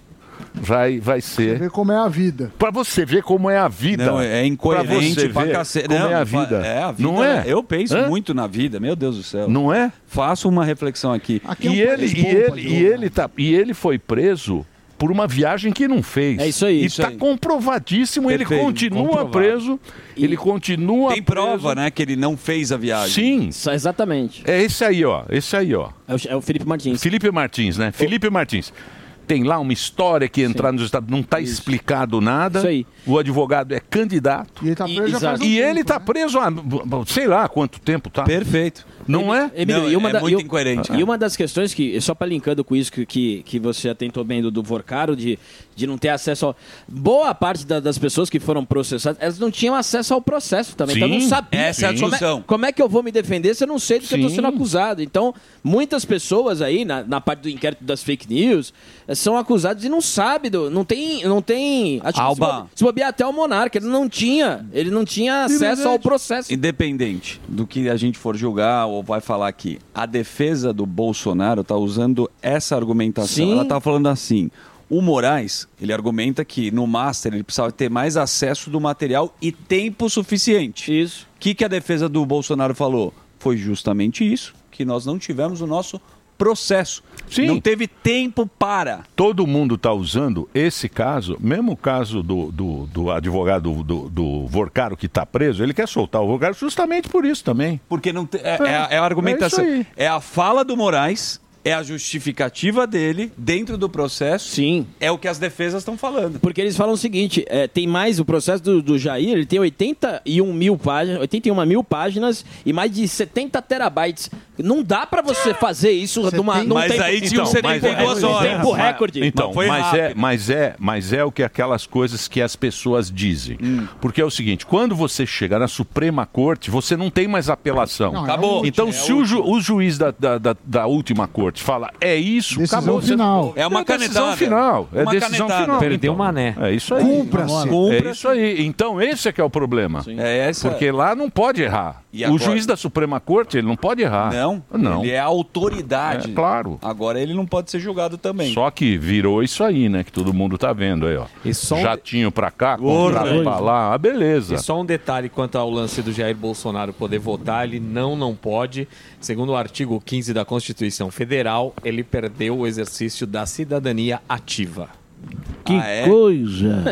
vai, vai ser. Ver como é a vida. Para você ver como é a vida. Não, é incoerente Pra você pra ver cacete. como Não, é a fa- vida. É a vida. Não é? Eu penso Hã? muito na vida, meu Deus do céu. Não é? Faço uma reflexão aqui. Aqui é um E ele, país e, bom pra ele, e, advogar. ele tá, e ele foi preso por uma viagem que não fez. É isso aí, E isso está aí. comprovadíssimo, ele Perfeito, continua comprovado. preso, ele continua Tem preso. prova, né, que ele não fez a viagem. Sim, Só exatamente. é esse aí, ó. Esse aí, ó. É o, é o Felipe Martins. Felipe Martins, né? Felipe Martins. Tem lá uma história que entrar nos Estados Unidos, não está explicado nada. Isso aí. O advogado é candidato. E ele tá E- preso já faz exato. um E tempo, ele está né? preso há sei lá quanto tempo, tá? Perfeito. Não é? Emílio, Não, e uma é da- muito e o- incoerente. E uma das questões que, só para linkando com isso que, que, que você atentou bem do, do Vorcaro, de, de não ter acesso ao... Boa parte da- das pessoas que foram processadas, elas não tinham acesso ao processo também. Então Sim, não sabia. essa é a como, discussão. como é que eu vou me defender se eu não sei do que eu estou Sim. sendo acusado? Então, muitas pessoas aí, na, na parte do inquérito das fake news, eh, são acusadas e não sabem, do- não tem... Não tem acho que Alba. se bobe- se bobear até o Monarca, ele não tinha, ele não tinha acesso ao processo. Independente do que a gente for julgar ou vai falar aqui, a defesa do Bolsonaro está usando essa argumentação. Sim. Ela está falando assim. O Moraes, ele argumenta que no Master ele precisava ter mais acesso do material e tempo suficiente. Isso. O que, que a defesa do Bolsonaro falou? Foi justamente isso, que nós não tivemos o nosso processo. Sim. Não teve tempo para. Todo mundo está usando esse caso, mesmo o caso do, do, do advogado do, do Vorcaro que está preso, ele quer soltar o Vorcaro justamente por isso também. Porque não te- é, é a- é a argumentação. é isso aí. É a fala do Moraes, é a justificativa dele dentro do processo. Sim. É o que as defesas estão falando. Porque eles falam o seguinte, é, tem mais, o processo do, do Jair, ele tem oitenta e um mil páginas, oitenta e uma mil páginas e mais de setenta terabytes. Não dá pra você fazer isso de uma, num Mas tempo, aí tinha um setenta e duas num horas. tempo recorde. Então, Mas foi mas, é, rápido. mas, é, mas é o que aquelas coisas que as pessoas dizem. Hum. Porque é o seguinte, quando você chega na Suprema Corte, você não tem mais apelação. Não, é Acabou. o- Então, É se o, ju- o juiz da, da, da, da última corte corte fala, é isso, Decisão acabou. final. É uma decisão canetada. final. É Uma decisão canetada. final. Perdeu Então, o Mané. É isso aí. Cumpra-se. É isso aí. Então, esse é que é o problema. É essa... Porque lá não pode errar. E o agora? juiz da Suprema Corte, ele não pode errar. Não, Não. ele é a autoridade. É, claro. Agora ele não pode ser julgado também. Só que virou isso aí, né? Que todo mundo tá vendo aí, ó. E só um Jatinho pra cá, contrato pra lá. Ah, beleza. E só um detalhe quanto ao lance do Jair Bolsonaro poder votar, ele não, não pode. Segundo o artigo quinze da Constituição Federal, ele perdeu o exercício da cidadania ativa. Que Ah, é? coisa.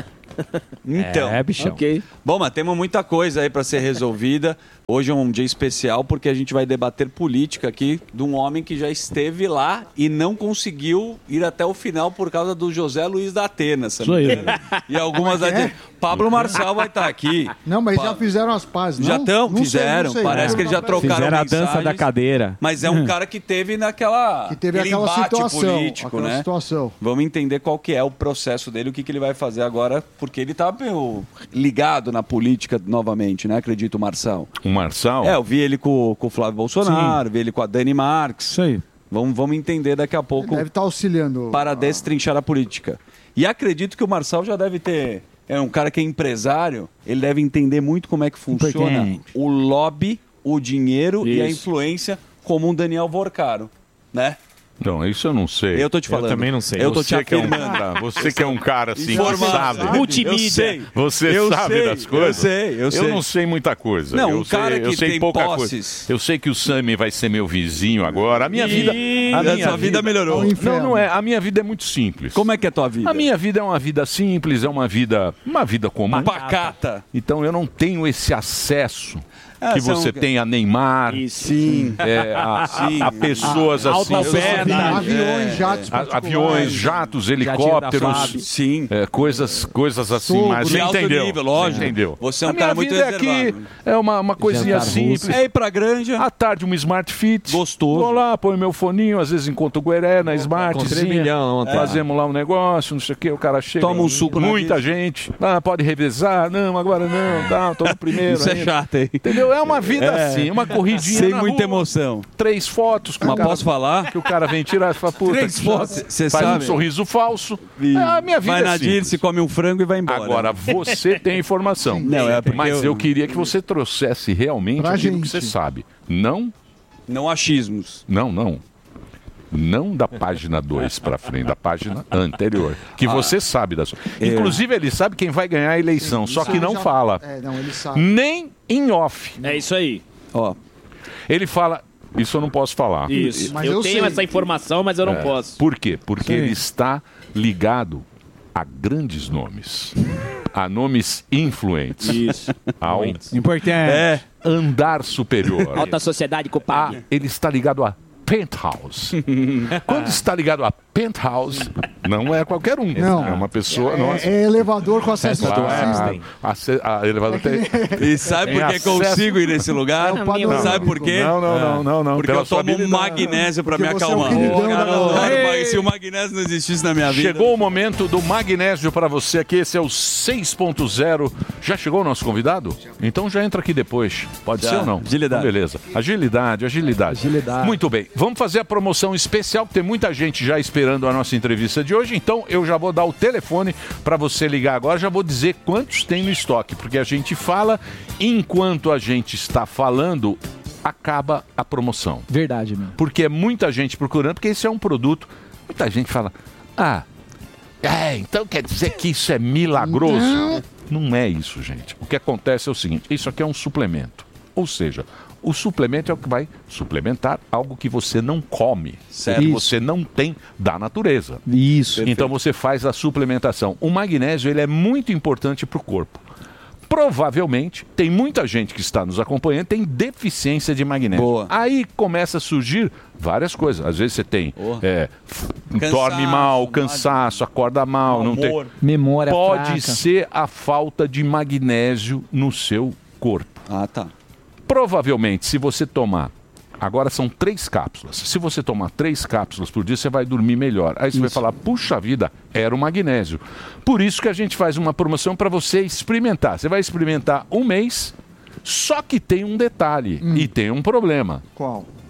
Então, É, bichão. Ok. bom, mas temos muita coisa aí para ser resolvida. Hoje é um dia especial porque a gente vai debater política aqui de um homem que já esteve lá e não conseguiu ir até o final por causa do José Luiz da Atena. Sabe? Isso aí. E algumas Como é que é? adi- Pablo Marçal vai estar aqui. Não, mas Pa- já fizeram as pazes, não? Já estão, Não sei, fizeram. não sei. Parece que eles já trocaram Fizeram a dança mensagens, da cadeira. Mas é um cara que teve naquela Que teve aquele aquela embate situação. político, aquela né? situação. Vamos entender qual que é o processo dele, o que, que ele vai fazer agora, porque ele tá meio ligado na política novamente, né? Acredito, o Marçal. O Marçal? É, eu vi ele com, com o Flávio Bolsonaro, vi ele com a Dani Marques. Isso aí. Vamos, vamos entender daqui a pouco Deve estar auxiliando. para destrinchar a política. E acredito que o Marçal já deve ter... É um cara que é empresário, ele deve entender muito como é que funciona Importante. o lobby, o dinheiro e a Isso. influência como um Daniel Vorcaro, né? Então, isso eu não sei. Eu tô te falando. Eu também não sei. Eu tô te Você que é um afirmando. cara, você que é um cara assim, que Informado. sabe. Multimídia. Eu sei. Você Eu sabe sei, das coisas? eu sei, eu sei. não sei muita coisa. Não, eu um sei, cara eu que sei tem pouca posses. coisa. Eu sei que o Sami vai ser meu vizinho agora. A minha Ih, vida, a a minha sua vida melhorou. É um inferno. Não, não é. A minha vida é muito simples. Como é que é a tua vida? A minha vida é uma vida simples, é uma vida, uma vida comum. Pacata. Então eu não tenho esse acesso Ah, que são- você tem a Neymar, Sim. é, a, Sim. a pessoas assim, Alta oferta. Aviões, jatos a- particulares. aviões, jatos, Fábio. helicópteros, Sim. é, coisas, coisas assim, Sogro. mas De você alto entendeu? nível, lógico. Você entendeu? Você é um a cara minha muito vida é aqui reservado. é uma, uma coisinha Jantar simples. russo. É ir pra granja. À tarde, um Smart Fit. Gostoso. Vou lá, põe meu foninho, às vezes encontro o Gueré na Smart. Encontrei milhão ontem. Fazemos lá um negócio, não sei o que, o cara chega. Toma um suco na Muita vida. gente. Ah, pode revezar. Não, agora não. Tá, tô no primeiro. Isso é ainda. chato, hein? Entendeu? É uma vida É. assim, uma corridinha Sem na muita rua, emoção. três fotos. Que Mas o cara, posso falar? Que o cara vem tirar e fala, puta, Três que fotos. chato. Cê faz sabe. um sorriso falso. E É, a minha vida vai é na simples. Dirce, come um frango e vai embora. Agora, você tem informação. Não, é porque Mas eu- eu... queria que você trouxesse realmente Pra aquilo gente. que você sabe. Não, Não achismos. não, não. Não da página dois para frente, da página anterior. Que você sabe da sua. Inclusive, ele sabe quem vai ganhar a eleição, só Isso que ele não já- fala. É, não, ele sabe. Nem em off. É isso aí. Ó, Ele fala. Isso eu não posso falar. Isso. Mas eu, eu tenho sei. essa informação, mas eu não É. posso. Por quê? Porque Sim. ele está ligado a grandes nomes. A nomes influentes. Isso. Ao Importante. é. andar superior. Alta sociedade, Ah, compadre. ele está ligado a penthouse. Quando está ligado a penthouse, não é qualquer um. Não. É uma pessoa. não É, é elevador com acesso Festa do a Einstein. a, a, a elevador tem. E sabe Tem por que acesso- consigo ir nesse lugar? É o panorâmico. Sabe por quê? Não, não, não, não, não. Porque Pela eu sua tomo um habilidade. magnésio pra Porque me você é o acalmar. queridão da Adoro, galera. mas se o magnésio não existisse na minha vida... Chegou o momento do magnésio para você aqui. Esse é o seis ponto zero. Já chegou o nosso convidado? Então já entra aqui depois. Pode Já. ser ou não? Agilidade. Então, beleza. Agilidade, agilidade. Agilidade. Muito bem. Vamos fazer a promoção especial, porque tem muita gente já esperando a nossa entrevista de hoje. Então eu já vou dar o telefone para você ligar agora. Já vou dizer quantos tem no estoque, porque a gente fala enquanto a gente está falando. Acaba a promoção. Verdade, meu. Porque é muita gente procurando, porque esse é um produto. Muita gente fala, ah, é, então quer dizer que isso é milagroso? Não. Não é isso, gente. O que acontece é o seguinte, isso aqui é um suplemento. Ou seja, o suplemento é o que vai suplementar algo que você não come, Certo. que Isso. você não tem da natureza. Isso. Então você faz a suplementação. O magnésio ele é muito importante para o corpo. Provavelmente, tem muita gente que está nos acompanhando tem deficiência de magnésio. Boa. Aí começa a surgir várias coisas. Às vezes você tem Oh. é, f- Cansaço, dorme mal, cansaço, acorda mal, não tem. Humor. Memória Pode fraca. ser a falta de magnésio no seu corpo. Ah, tá. Provavelmente, se você tomar. Agora são três cápsulas. Se você tomar três cápsulas por dia, você vai dormir melhor. Aí você vai falar, puxa vida, era o magnésio. Por isso que a gente faz uma promoção para você experimentar. Você vai experimentar um mês, só que tem um detalhe e tem um problema. Qual?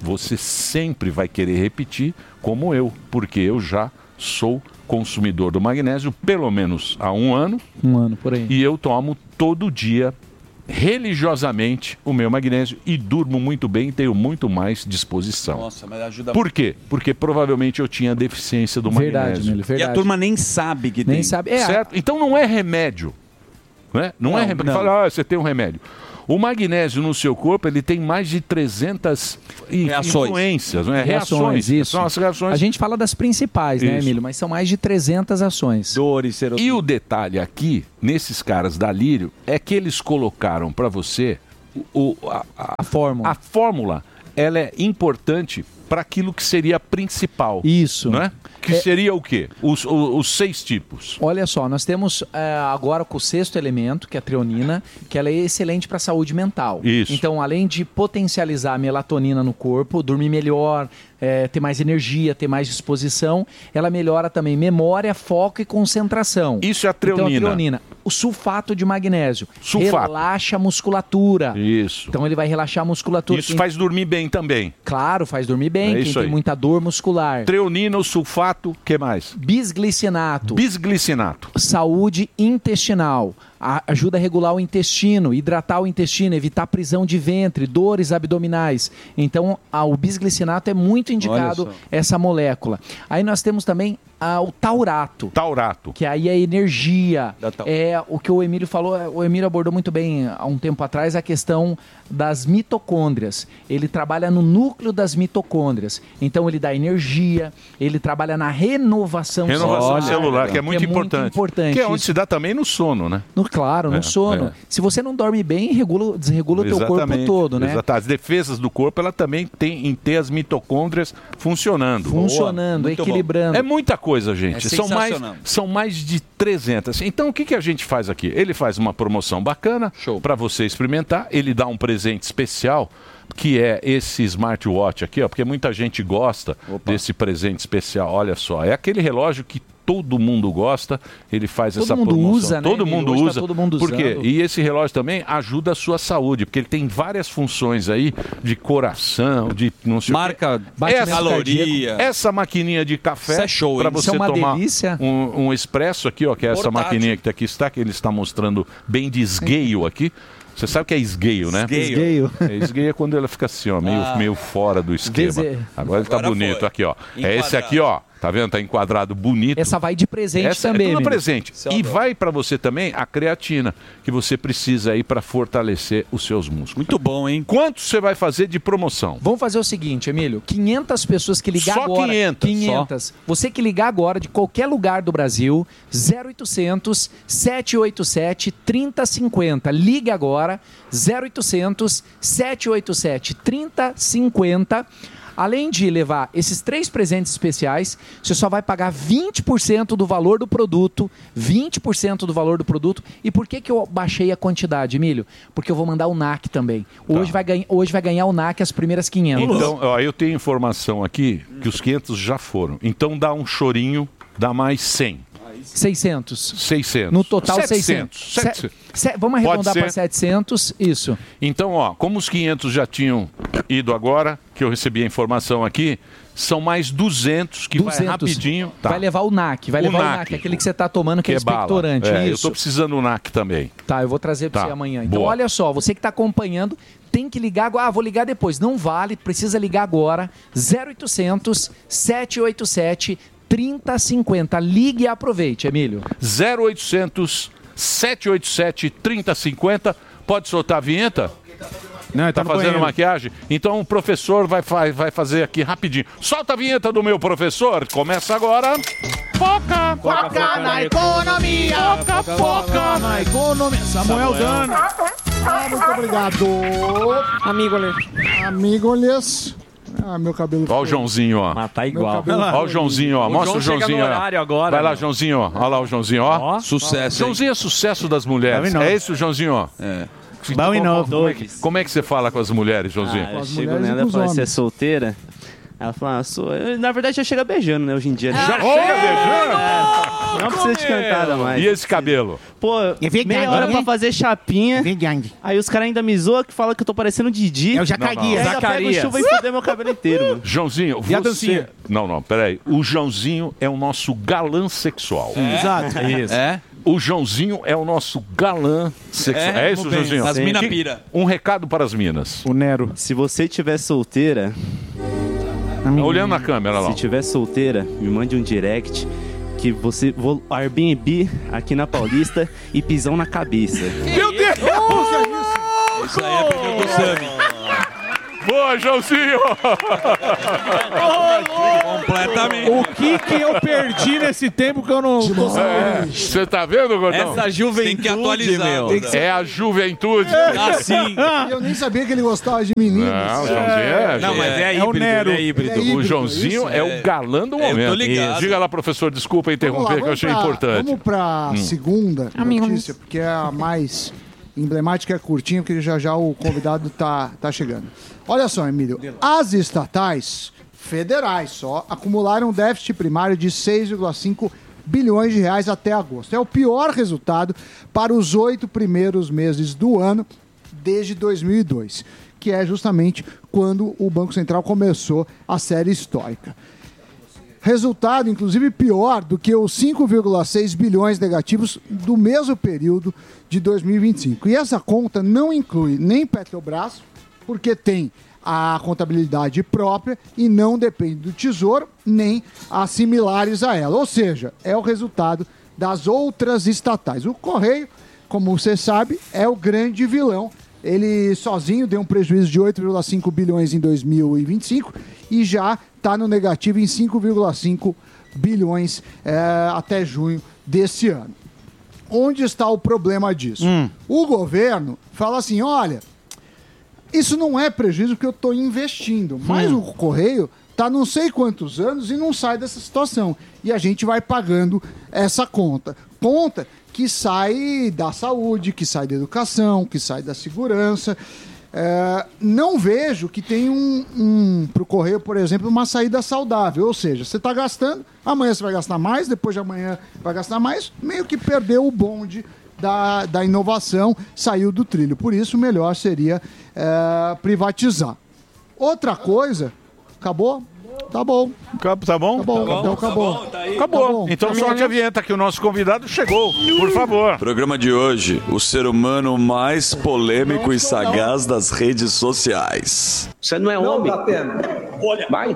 você sempre vai querer repetir como eu, porque eu já sou consumidor do magnésio pelo menos há um ano. Um ano, por aí. E eu tomo todo dia, religiosamente, o meu magnésio e durmo muito bem e tenho muito mais disposição. Nossa, mas ajuda Por quê? Porque provavelmente eu tinha deficiência do Verdade, magnésio. Nélio, verdade. E a turma nem sabe que Nem tem. sabe. É, Certo? Então não é remédio. Né? Não, Não, é remédio. não. Fala, ah, você tem um remédio. O magnésio no seu corpo, ele tem mais de trezentas i- Reações. influências, né? Reações, isso. São as reações. A gente fala das principais, né, Isso. Emílio? Mas são mais de trezentas ações. Dores, E o detalhe aqui, nesses caras da Lírio, é que eles colocaram para você o, a, a, a fórmula. A fórmula, ela é importante para aquilo que seria principal. Isso. Não é? Que É- seria o quê? Os, os, os seis tipos. Olha só, nós temos é, agora com o sexto elemento, que é a treonina, que ela é excelente para a saúde mental. Isso. Então, além de potencializar a melatonina no corpo, dormir melhor, é, ter mais energia, ter mais disposição, ela melhora também memória, foco e concentração. Isso é a Então, treonina. a treonina. O sulfato de magnésio Sulfato. relaxa a musculatura. Isso. Então, ele vai relaxar a musculatura. Isso Quem- faz dormir bem também. Claro, faz dormir bem. É Quem isso tem aí. muita dor muscular. Treonina, o sulfato, o que mais? Bisglicinato. Bisglicinato. Saúde intestinal. A- ajuda a regular o intestino, hidratar o intestino, evitar prisão de ventre, dores abdominais. Então, a- o bisglicinato é muito indicado, Olha só. essa molécula. Aí nós temos também ah, o taurato. Taurato. Que aí é energia. É o que o Emílio falou, é, o Emílio abordou muito bem há um tempo atrás a questão das mitocôndrias. Ele trabalha no núcleo das mitocôndrias. Então ele dá energia, ele trabalha na renovação, Renovação celular, que é muito, muito importante. importante. Que é onde Isso. se dá também no sono, né? No, claro, no É, sono. é. Se você não dorme bem, regula, desregula o teu corpo Exatamente, todo, né? exato. As defesas do corpo, ela também tem em ter as mitocôndrias funcionando. Funcionando, Boa. Muito equilibrando. bom. É muita coisa, gente. É são, mais, sensacional. são mais de trezentas. Então, o que, que a gente faz aqui? Ele faz uma promoção bacana para você experimentar. Ele dá um presente especial, que é esse smartwatch aqui, ó, porque muita gente gosta desse presente especial. Olha só, é aquele relógio que todo mundo gosta, ele faz Todo essa mundo promoção. usa, né, todo Emílio? mundo Hoje tá usa. todo mundo Por quê? usando. E esse relógio também ajuda a sua saúde, porque ele tem várias funções aí de coração, de não sei Marca o quê. batimento Essa, cardíaco. essa maquininha de café Isso é show, para hein? você Isso é uma tomar delícia. um, um expresso aqui, ó, que é essa Portátil. maquininha que tá aqui está, que ele está mostrando bem de esgueio aqui. Você sabe o que é esgueio, né? Esgueio. É, esgueio é quando ela fica assim, ó, meio, Ah. meio fora do esquema. Dese- Agora ele tá Agora bonito foi. aqui, ó. É esse aqui, ó. Tá vendo? Tá enquadrado bonito. Essa vai de presente Essa também, é tudo Emílio. presente. E vai para você também a creatina, que você precisa aí para fortalecer os seus músculos. Muito bom, hein? Quanto você vai fazer de promoção? Vamos fazer o seguinte, Emílio. quinhentas pessoas que ligar Só agora. quinhentas, quinhentas. Você que ligar agora de qualquer lugar do Brasil, zero oitocentos, sete oito sete, trinta cinquenta. Ligue agora, zero oitocentos, sete oito sete, trinta cinquenta. Além de levar esses três presentes especiais, você só vai pagar vinte por cento do valor do produto, vinte por cento do valor do produto. E por que, que eu baixei a quantidade, Emílio? Porque eu vou mandar o N A C também. Hoje, vai, ganha, hoje vai ganhar o N A C as primeiras quinhentas. Então, ó, eu tenho informação aqui que os quinhentos já foram. Então dá um chorinho, dá mais cem. seiscentos. seiscentos. No total, setecentos. seiscentos. setecentos. Se- se- vamos Pode arredondar ser. para setecentos, isso. Então, ó, como os quinhentos já tinham ido agora, que eu recebi a informação aqui, são mais duzentos que vai duzentos. rapidinho. Tá. Vai levar o N A C, vai O levar o N A C. N A C, aquele que você está tomando, que, é bala. expectorante. É, eu isso. tô precisando do N A C também. Tá, eu vou trazer para Tá, você amanhã. Então, boa. olha só, você que está acompanhando, tem que ligar agora. Ah, vou ligar depois. Não vale, precisa ligar agora. zero oitocentos, sete oito sete, trinta cinquenta. Ligue e aproveite, Emílio. zero oitocentos, sete oito sete, trinta cinquenta. Pode soltar a vinheta? Não, tá tá no fazendo banheiro. maquiagem? Então o professor vai, fa- vai fazer aqui rapidinho. Solta a vinheta do meu professor. Começa agora. Foca! Foca na economia. Foca, foca na economia. Samuel Dano. Ah, muito obrigado. Amigo-lhes. Amigo-lhes. Ah, meu cabelo. Olha o Joãozinho, ó. Mas tá igual. Olha o Joãozinho, ó. O Mostra João o chega Joãozinho. no ó. horário agora, Vai lá, meu. Joãozinho, ó. Olha lá o Joãozinho, ó. Sucesso, hein? Joãozinho é sucesso das mulheres. Bom e É novo. isso, Joãozinho, ó. É. Bom e novo. Como é, que, como é que você fala com as mulheres, Joãozinho? Ah, eu chego nela e falo, você é solteira? Ela falou, ah, sou... eu, na verdade já chega beijando, né, hoje em dia. Né? Já chega beijando? É, não precisa de cantada mais. E esse cabelo? Pô, meia hora pra fazer chapinha. Aí os caras ainda me zoam que falam que eu tô parecendo Didi. É o Jacaguinha. Aí ainda pega o chuva e fuder meu cabelo inteiro, mano. Joãozinho, E a você... dancinha? Não, não, peraí. O Joãozinho é o nosso galã sexual. É. Exato. Isso. É? O Joãozinho é o nosso galã sexual. É, É, isso, vamos bem. Joãozinho? As mina Que- pira. Um recado para as minas. O Nero. Se você tiver solteira... Tá olhando na câmera lá. Se tiver solteira, me mande um direct que você... Vou Airbnb aqui na Paulista e pisão na cabeça. Meu Deus! Isso aí é pedido do Sami. Boa, Joãozinho! Completamente. O que que eu perdi nesse tempo que eu não tô sabendo? Você tá vendo, Gordão? Essa juventude, Tem que atualizar, meu. Tem que ser... É a juventude. E eu nem sabia que ele gostava de meninos. Não, o Joãozinho é... Não, mas é híbrido, o Nero. ele é híbrido. Ele é híbrido, O Joãozinho isso. é o galã do É, eu tô momento. ligado. Isso. Diga lá, professor, desculpa interromper, que eu achei pra, importante. Vamos pra Hum. segunda Amigos. notícia, porque é a mais emblemática, é curtinha, porque já já o convidado tá, tá chegando. Olha só, Emílio, as estatais federais só acumularam um déficit primário de seis vírgula cinco bilhões de reais até agosto. É o pior resultado para os oito primeiros meses do ano desde dois mil e dois, que é justamente quando o Banco Central começou a série histórica. Resultado, inclusive, pior do que os cinco vírgula seis bilhões negativos do mesmo período de dois mil e vinte e cinco. E essa conta não inclui nem Petrobras, porque tem a contabilidade própria e não depende do Tesouro, nem as similares a ela. Ou seja, é o resultado das outras estatais. O Correio, como você sabe, é o grande vilão. Ele sozinho deu um prejuízo de oito vírgula cinco bilhões em dois mil e vinte e cinco e já está no negativo em cinco vírgula cinco bilhões é, até junho desse ano. Onde está o problema disso? Hum. O governo fala assim, olha, isso não é prejuízo porque eu estou investindo, mas Hum. o Correio está não sei quantos anos e não sai dessa situação. E a gente vai pagando essa conta. Conta que sai da saúde, que sai da educação, que sai da segurança. É, não vejo que tem um, um para o Correio, por exemplo, uma saída saudável. Ou seja, você está gastando, amanhã você vai gastar mais, depois de amanhã vai gastar mais, meio que perdeu o bonde da, da inovação, saiu do trilho. Por isso, o melhor seria é, privatizar. Outra coisa, acabou? Tá bom. Tá bom? Tá bom, então acabou. Acabou. Tá bom. Então solte a vinheta que o nosso convidado chegou. Por favor. Programa de hoje, o ser humano mais polêmico e sagaz das redes sociais. Você não é homem? Não, Datena. Olha, vai.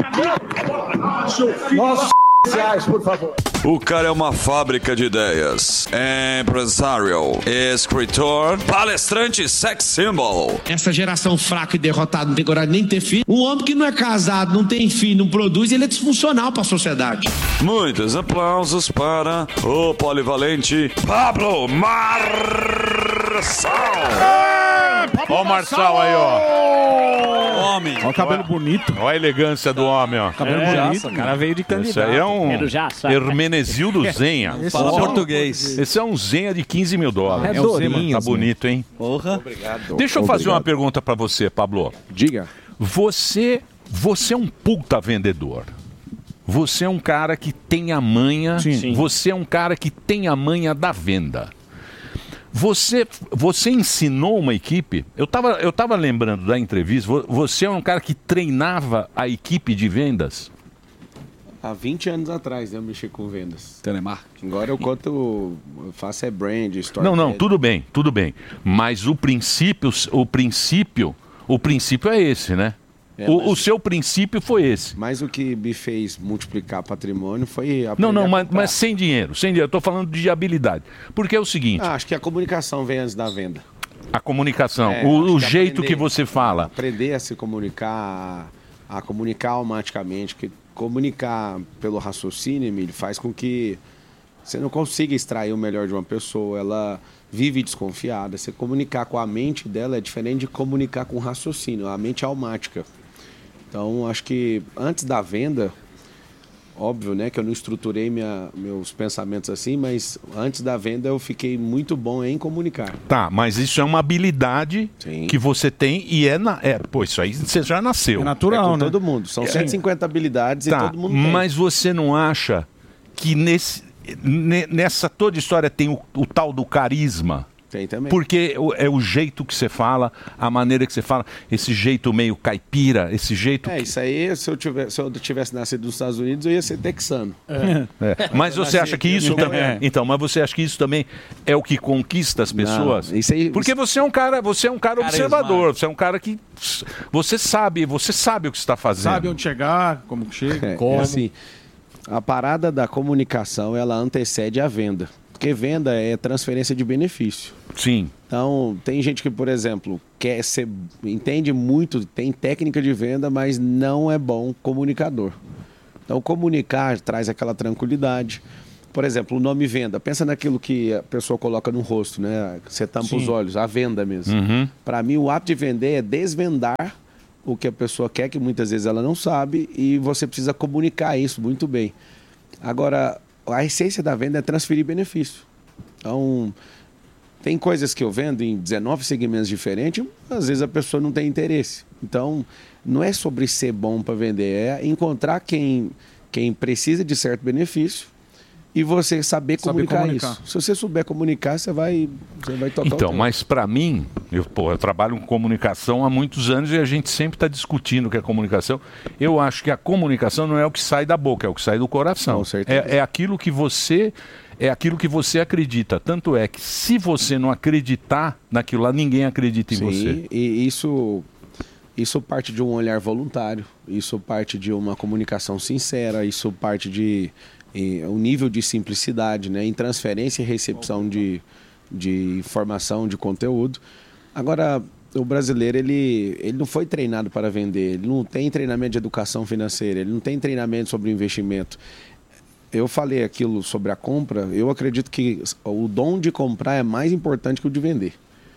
Não. Nossa, por favor. O cara é uma fábrica de ideias. Empresário, escritor, palestrante, sex symbol. Essa geração fraca e derrotada não tem coragem nem de ter filho. Um homem que não é casado, não tem filho, não produz, ele é disfuncional para a sociedade. Muitos aplausos para o polivalente Pablo Marçal. Ó o Marçal aí, ó. Homem. Ó o cabelo bonito. Ó a elegância do homem, ó. Cabelo É, bonito. jaça, o cara veio de candidato. Esse aí é um Era o jaça. Hermenegildo Zenha. Esse Fala é um- português. Esse é um Zenha de quinze mil dólares. É Dorinhas, Tá bonito, hein? Porra. Obrigado. Deixa eu fazer uma pergunta pra você, Pablo. Diga. Você, você é um puta vendedor. Você é um cara que tem a manha. Sim. Você é um cara que tem a manha da venda. Você, você ensinou uma equipe? Eu estava eu tava lembrando da entrevista. vo- Você é um cara que treinava a equipe de vendas? Há vinte anos atrás, né, eu mexi com vendas. Telemarketing. Agora eu conto, eu faço é brand, story. Não, não, tudo bem, tudo bem. Mas o princípio, o princípio, o princípio é esse, né? É, o, mas- o seu princípio foi esse. Mas o que me fez multiplicar patrimônio foi aprender Não, não, a mas, comprar. mas sem dinheiro, sem dinheiro. Eu tô falando de habilidade. Porque é o seguinte, Ah, acho que a comunicação vem antes da venda. a comunicação, É, o, acho o que jeito aprender- que você fala. Aprender a se comunicar, a comunicar automaticamente, que comunicar pelo raciocínio, Emílio, faz com que você não consiga extrair o melhor de uma pessoa, ela vive desconfiada. Você comunicar com a mente dela é diferente de comunicar com o raciocínio, a mente é almática. Então, acho que antes da venda, Óbvio, né, que eu não estruturei minha, meus pensamentos assim, mas antes da venda eu fiquei muito bom em comunicar. Tá, mas isso é uma habilidade que você tem e é, na, é... Pô, isso aí você já nasceu. É natural, né? Todo mundo. São cento e cinquenta habilidades tá, e todo mundo tem. Mas você não acha que nesse, nessa toda história tem o, o tal do carisma? Tem também. Porque é o jeito que você fala, a maneira que você fala, esse jeito meio caipira, esse jeito... É, que... isso aí, se eu, tivesse, se eu tivesse nascido nos Estados Unidos, eu ia ser texano. É. É. Mas você acha que isso também... É. Então, mas você acha que isso também é o que conquista as pessoas? Não, isso aí... Porque você é um cara, você é um cara observador, você é um cara que... Você sabe, você sabe o que está fazendo. Sabe onde chegar, como que chega, É, como... é assim, a parada da comunicação, ela antecede a venda. Porque venda é transferência de benefício. Sim. Então, tem gente que, por exemplo, quer ser, entende muito, tem técnica de venda, mas não é bom comunicador. Então, comunicar traz aquela tranquilidade. Por exemplo, o nome venda. Pensa naquilo que a pessoa coloca no rosto, né? Você tampa Sim. os olhos, a venda mesmo. Uhum. Para mim, o ato de vender é desvendar o que a pessoa quer, que muitas vezes ela não sabe, e você precisa comunicar isso muito bem. Agora, a essência da venda é transferir benefício. Então, tem coisas que eu vendo em dezenove segmentos diferentes, às vezes a pessoa não tem interesse. Então, não é sobre ser bom para vender, é encontrar quem, quem precisa de certo benefício e você saber comunicar, comunicar. isso. Se você souber comunicar, você vai, você vai tocar o Então, tempo. mas para mim, eu, pô, eu trabalho com comunicação há muitos anos e a gente sempre está discutindo o que é comunicação. Eu acho que a comunicação não é o que sai da boca, é o que sai do coração. É, é aquilo que você é aquilo que você acredita. Tanto é que se você não acreditar naquilo lá, ninguém acredita em Sim, você. E isso, isso parte de um olhar voluntário, isso parte de uma comunicação sincera, isso parte de e, um nível de simplicidade, né, em transferência e recepção de, de informação, de conteúdo. Agora, o brasileiro, ele, ele não foi treinado para vender, ele não tem treinamento de educação financeira, ele não tem treinamento sobre investimento. Eu falei aquilo sobre a compra, eu acredito que o dom de comprar é mais importante que o de vender.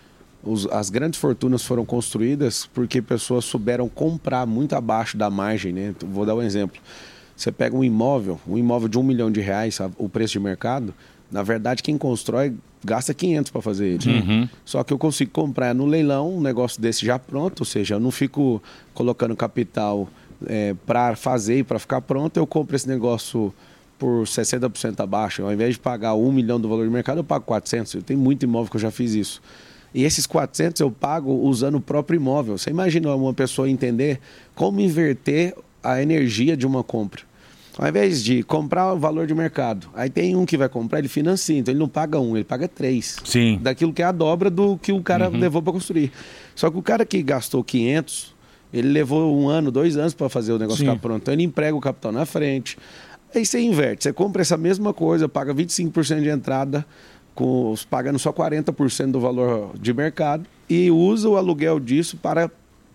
Os, as grandes fortunas foram construídas porque pessoas souberam comprar muito abaixo da margem, né? Vou dar um exemplo. Você pega um imóvel, um imóvel de um milhão de reais, o preço de mercado, na verdade quem constrói gasta quinhentos para fazer ele. Uhum. Só que eu consigo comprar no leilão um negócio desse já pronto, ou seja, eu não fico colocando capital é, para fazer e para ficar pronto, eu compro esse negócio por sessenta por cento abaixo. Ao invés de pagar um milhão do valor de mercado, eu pago quatrocentos. Eu tenho muito imóvel que eu já fiz isso. E esses quatrocentos eu pago usando o próprio imóvel. Você imagina uma pessoa entender como inverter a energia de uma compra. Ao invés de comprar o valor de mercado, aí tem um que vai comprar, ele financia, então ele não paga um, ele paga três. Sim. Daquilo que é a dobra do que o cara Uhum. levou para construir. Só que o cara que gastou quinhentos, ele levou um ano, dois anos para fazer o negócio Sim. ficar pronto. Então ele emprega o capital na frente. Aí você inverte, você compra essa mesma coisa, paga vinte e cinco por cento de entrada, com, pagando só quarenta por cento do valor de mercado e usa o aluguel disso para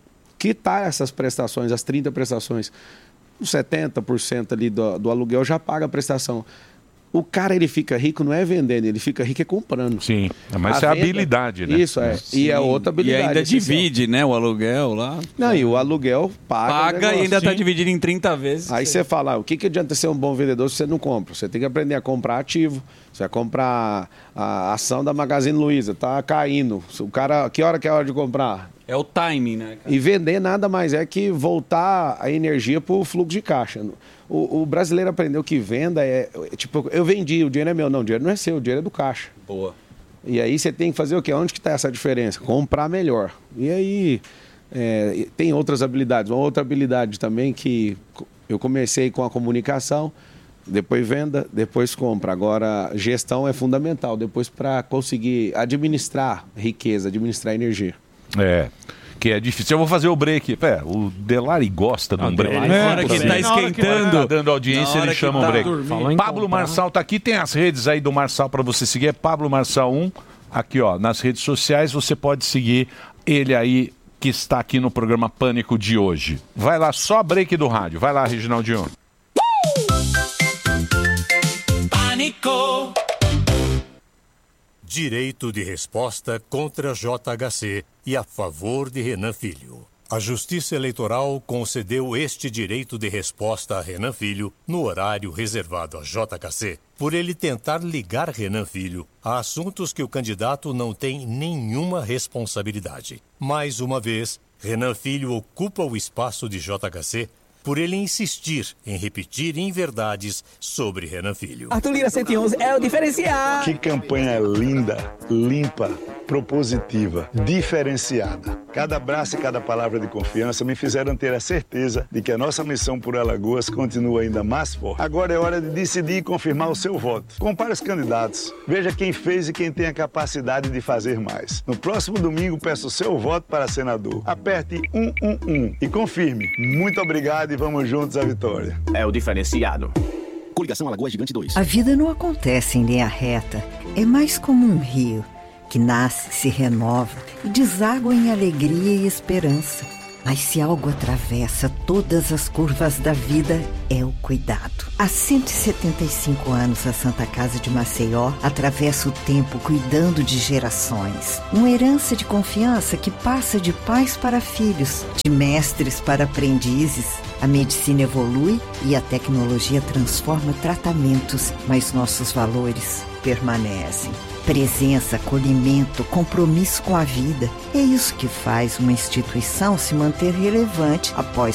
quitar essas prestações, as trinta prestações. Uns setenta por cento ali do, do aluguel já paga a prestação. O cara, ele fica rico não é vendendo, ele fica rico é comprando. Sim, mas A isso é venda- habilidade, né? Isso, é. E é outra habilidade. E ainda essencial. divide, né, o aluguel lá. Não, e o aluguel paga. o Paga e negócio. ainda está Sim. dividido em trinta vezes. Aí você fala, ah, o que, que adianta ser um bom vendedor se você não compra? Você tem que aprender a comprar ativo. Você vai comprar a ação da Magazine Luiza, tá caindo. O cara, que hora que é a hora de comprar? É o timing, né? E vender nada mais é que voltar a energia para o fluxo de caixa. O, o brasileiro aprendeu que venda é, é tipo, eu vendi, o dinheiro é meu. Não, o dinheiro não é seu, o dinheiro é do caixa. Boa. E aí você tem que fazer o quê? Onde que está essa diferença? Comprar melhor. E aí é, tem outras habilidades. Uma outra habilidade também que eu comecei com a comunicação, depois venda, depois compra. Agora gestão é fundamental, depois para conseguir administrar riqueza, administrar energia. É, que é difícil. Eu vou fazer o break. É, o Delari gosta de um break. Delari, na hora que tá esquentando, Tá dando audiência, na hora ele que chama tá o break. dormindo. Falou em Pablo comprar. Marçal tá aqui. Tem as redes aí do Marçal para você seguir. É Pablo Marçal um. Aqui, ó, nas redes sociais você pode seguir ele aí que está aqui no programa Pânico de hoje. Vai lá, só break do rádio. Vai lá, Reginaldinho. Pânico. Direito de resposta contra J H C e a favor de Renan Filho. A Justiça Eleitoral concedeu este direito de resposta a Renan Filho no horário reservado a J K C, por ele tentar ligar Renan Filho a assuntos que o candidato não tem nenhuma responsabilidade. Mais uma vez, Renan Filho ocupa o espaço de J K C por ele insistir em repetir inverdades sobre Renan Filho. Arthur Lira cento e onze é o diferencial. Que campanha linda, limpa, propositiva, diferenciada. Cada abraço e cada palavra de confiança me fizeram ter a certeza de que a nossa missão por Alagoas continua ainda mais forte. Agora é hora de decidir e confirmar o seu voto. Compare os candidatos, veja quem fez e quem tem a capacidade de fazer mais. No próximo domingo, peço o seu voto para senador. Aperte um um um e confirme. Muito obrigado e vamos juntos à vitória. É o diferenciado. Coligação Alagoas Gigante dois. A vida não acontece em linha reta. É mais como um rio que nasce, se renova e deságua em alegria e esperança. Mas se algo atravessa todas as curvas da vida, é o cuidado. Há cento e setenta e cinco anos, a Santa Casa de Maceió atravessa o tempo cuidando de gerações. Uma herança de confiança que passa de pais para filhos, de mestres para aprendizes. A medicina evolui e a tecnologia transforma tratamentos, mas nossos valores permanecem. Presença, acolhimento, compromisso com a vida. É isso que faz uma instituição se manter relevante após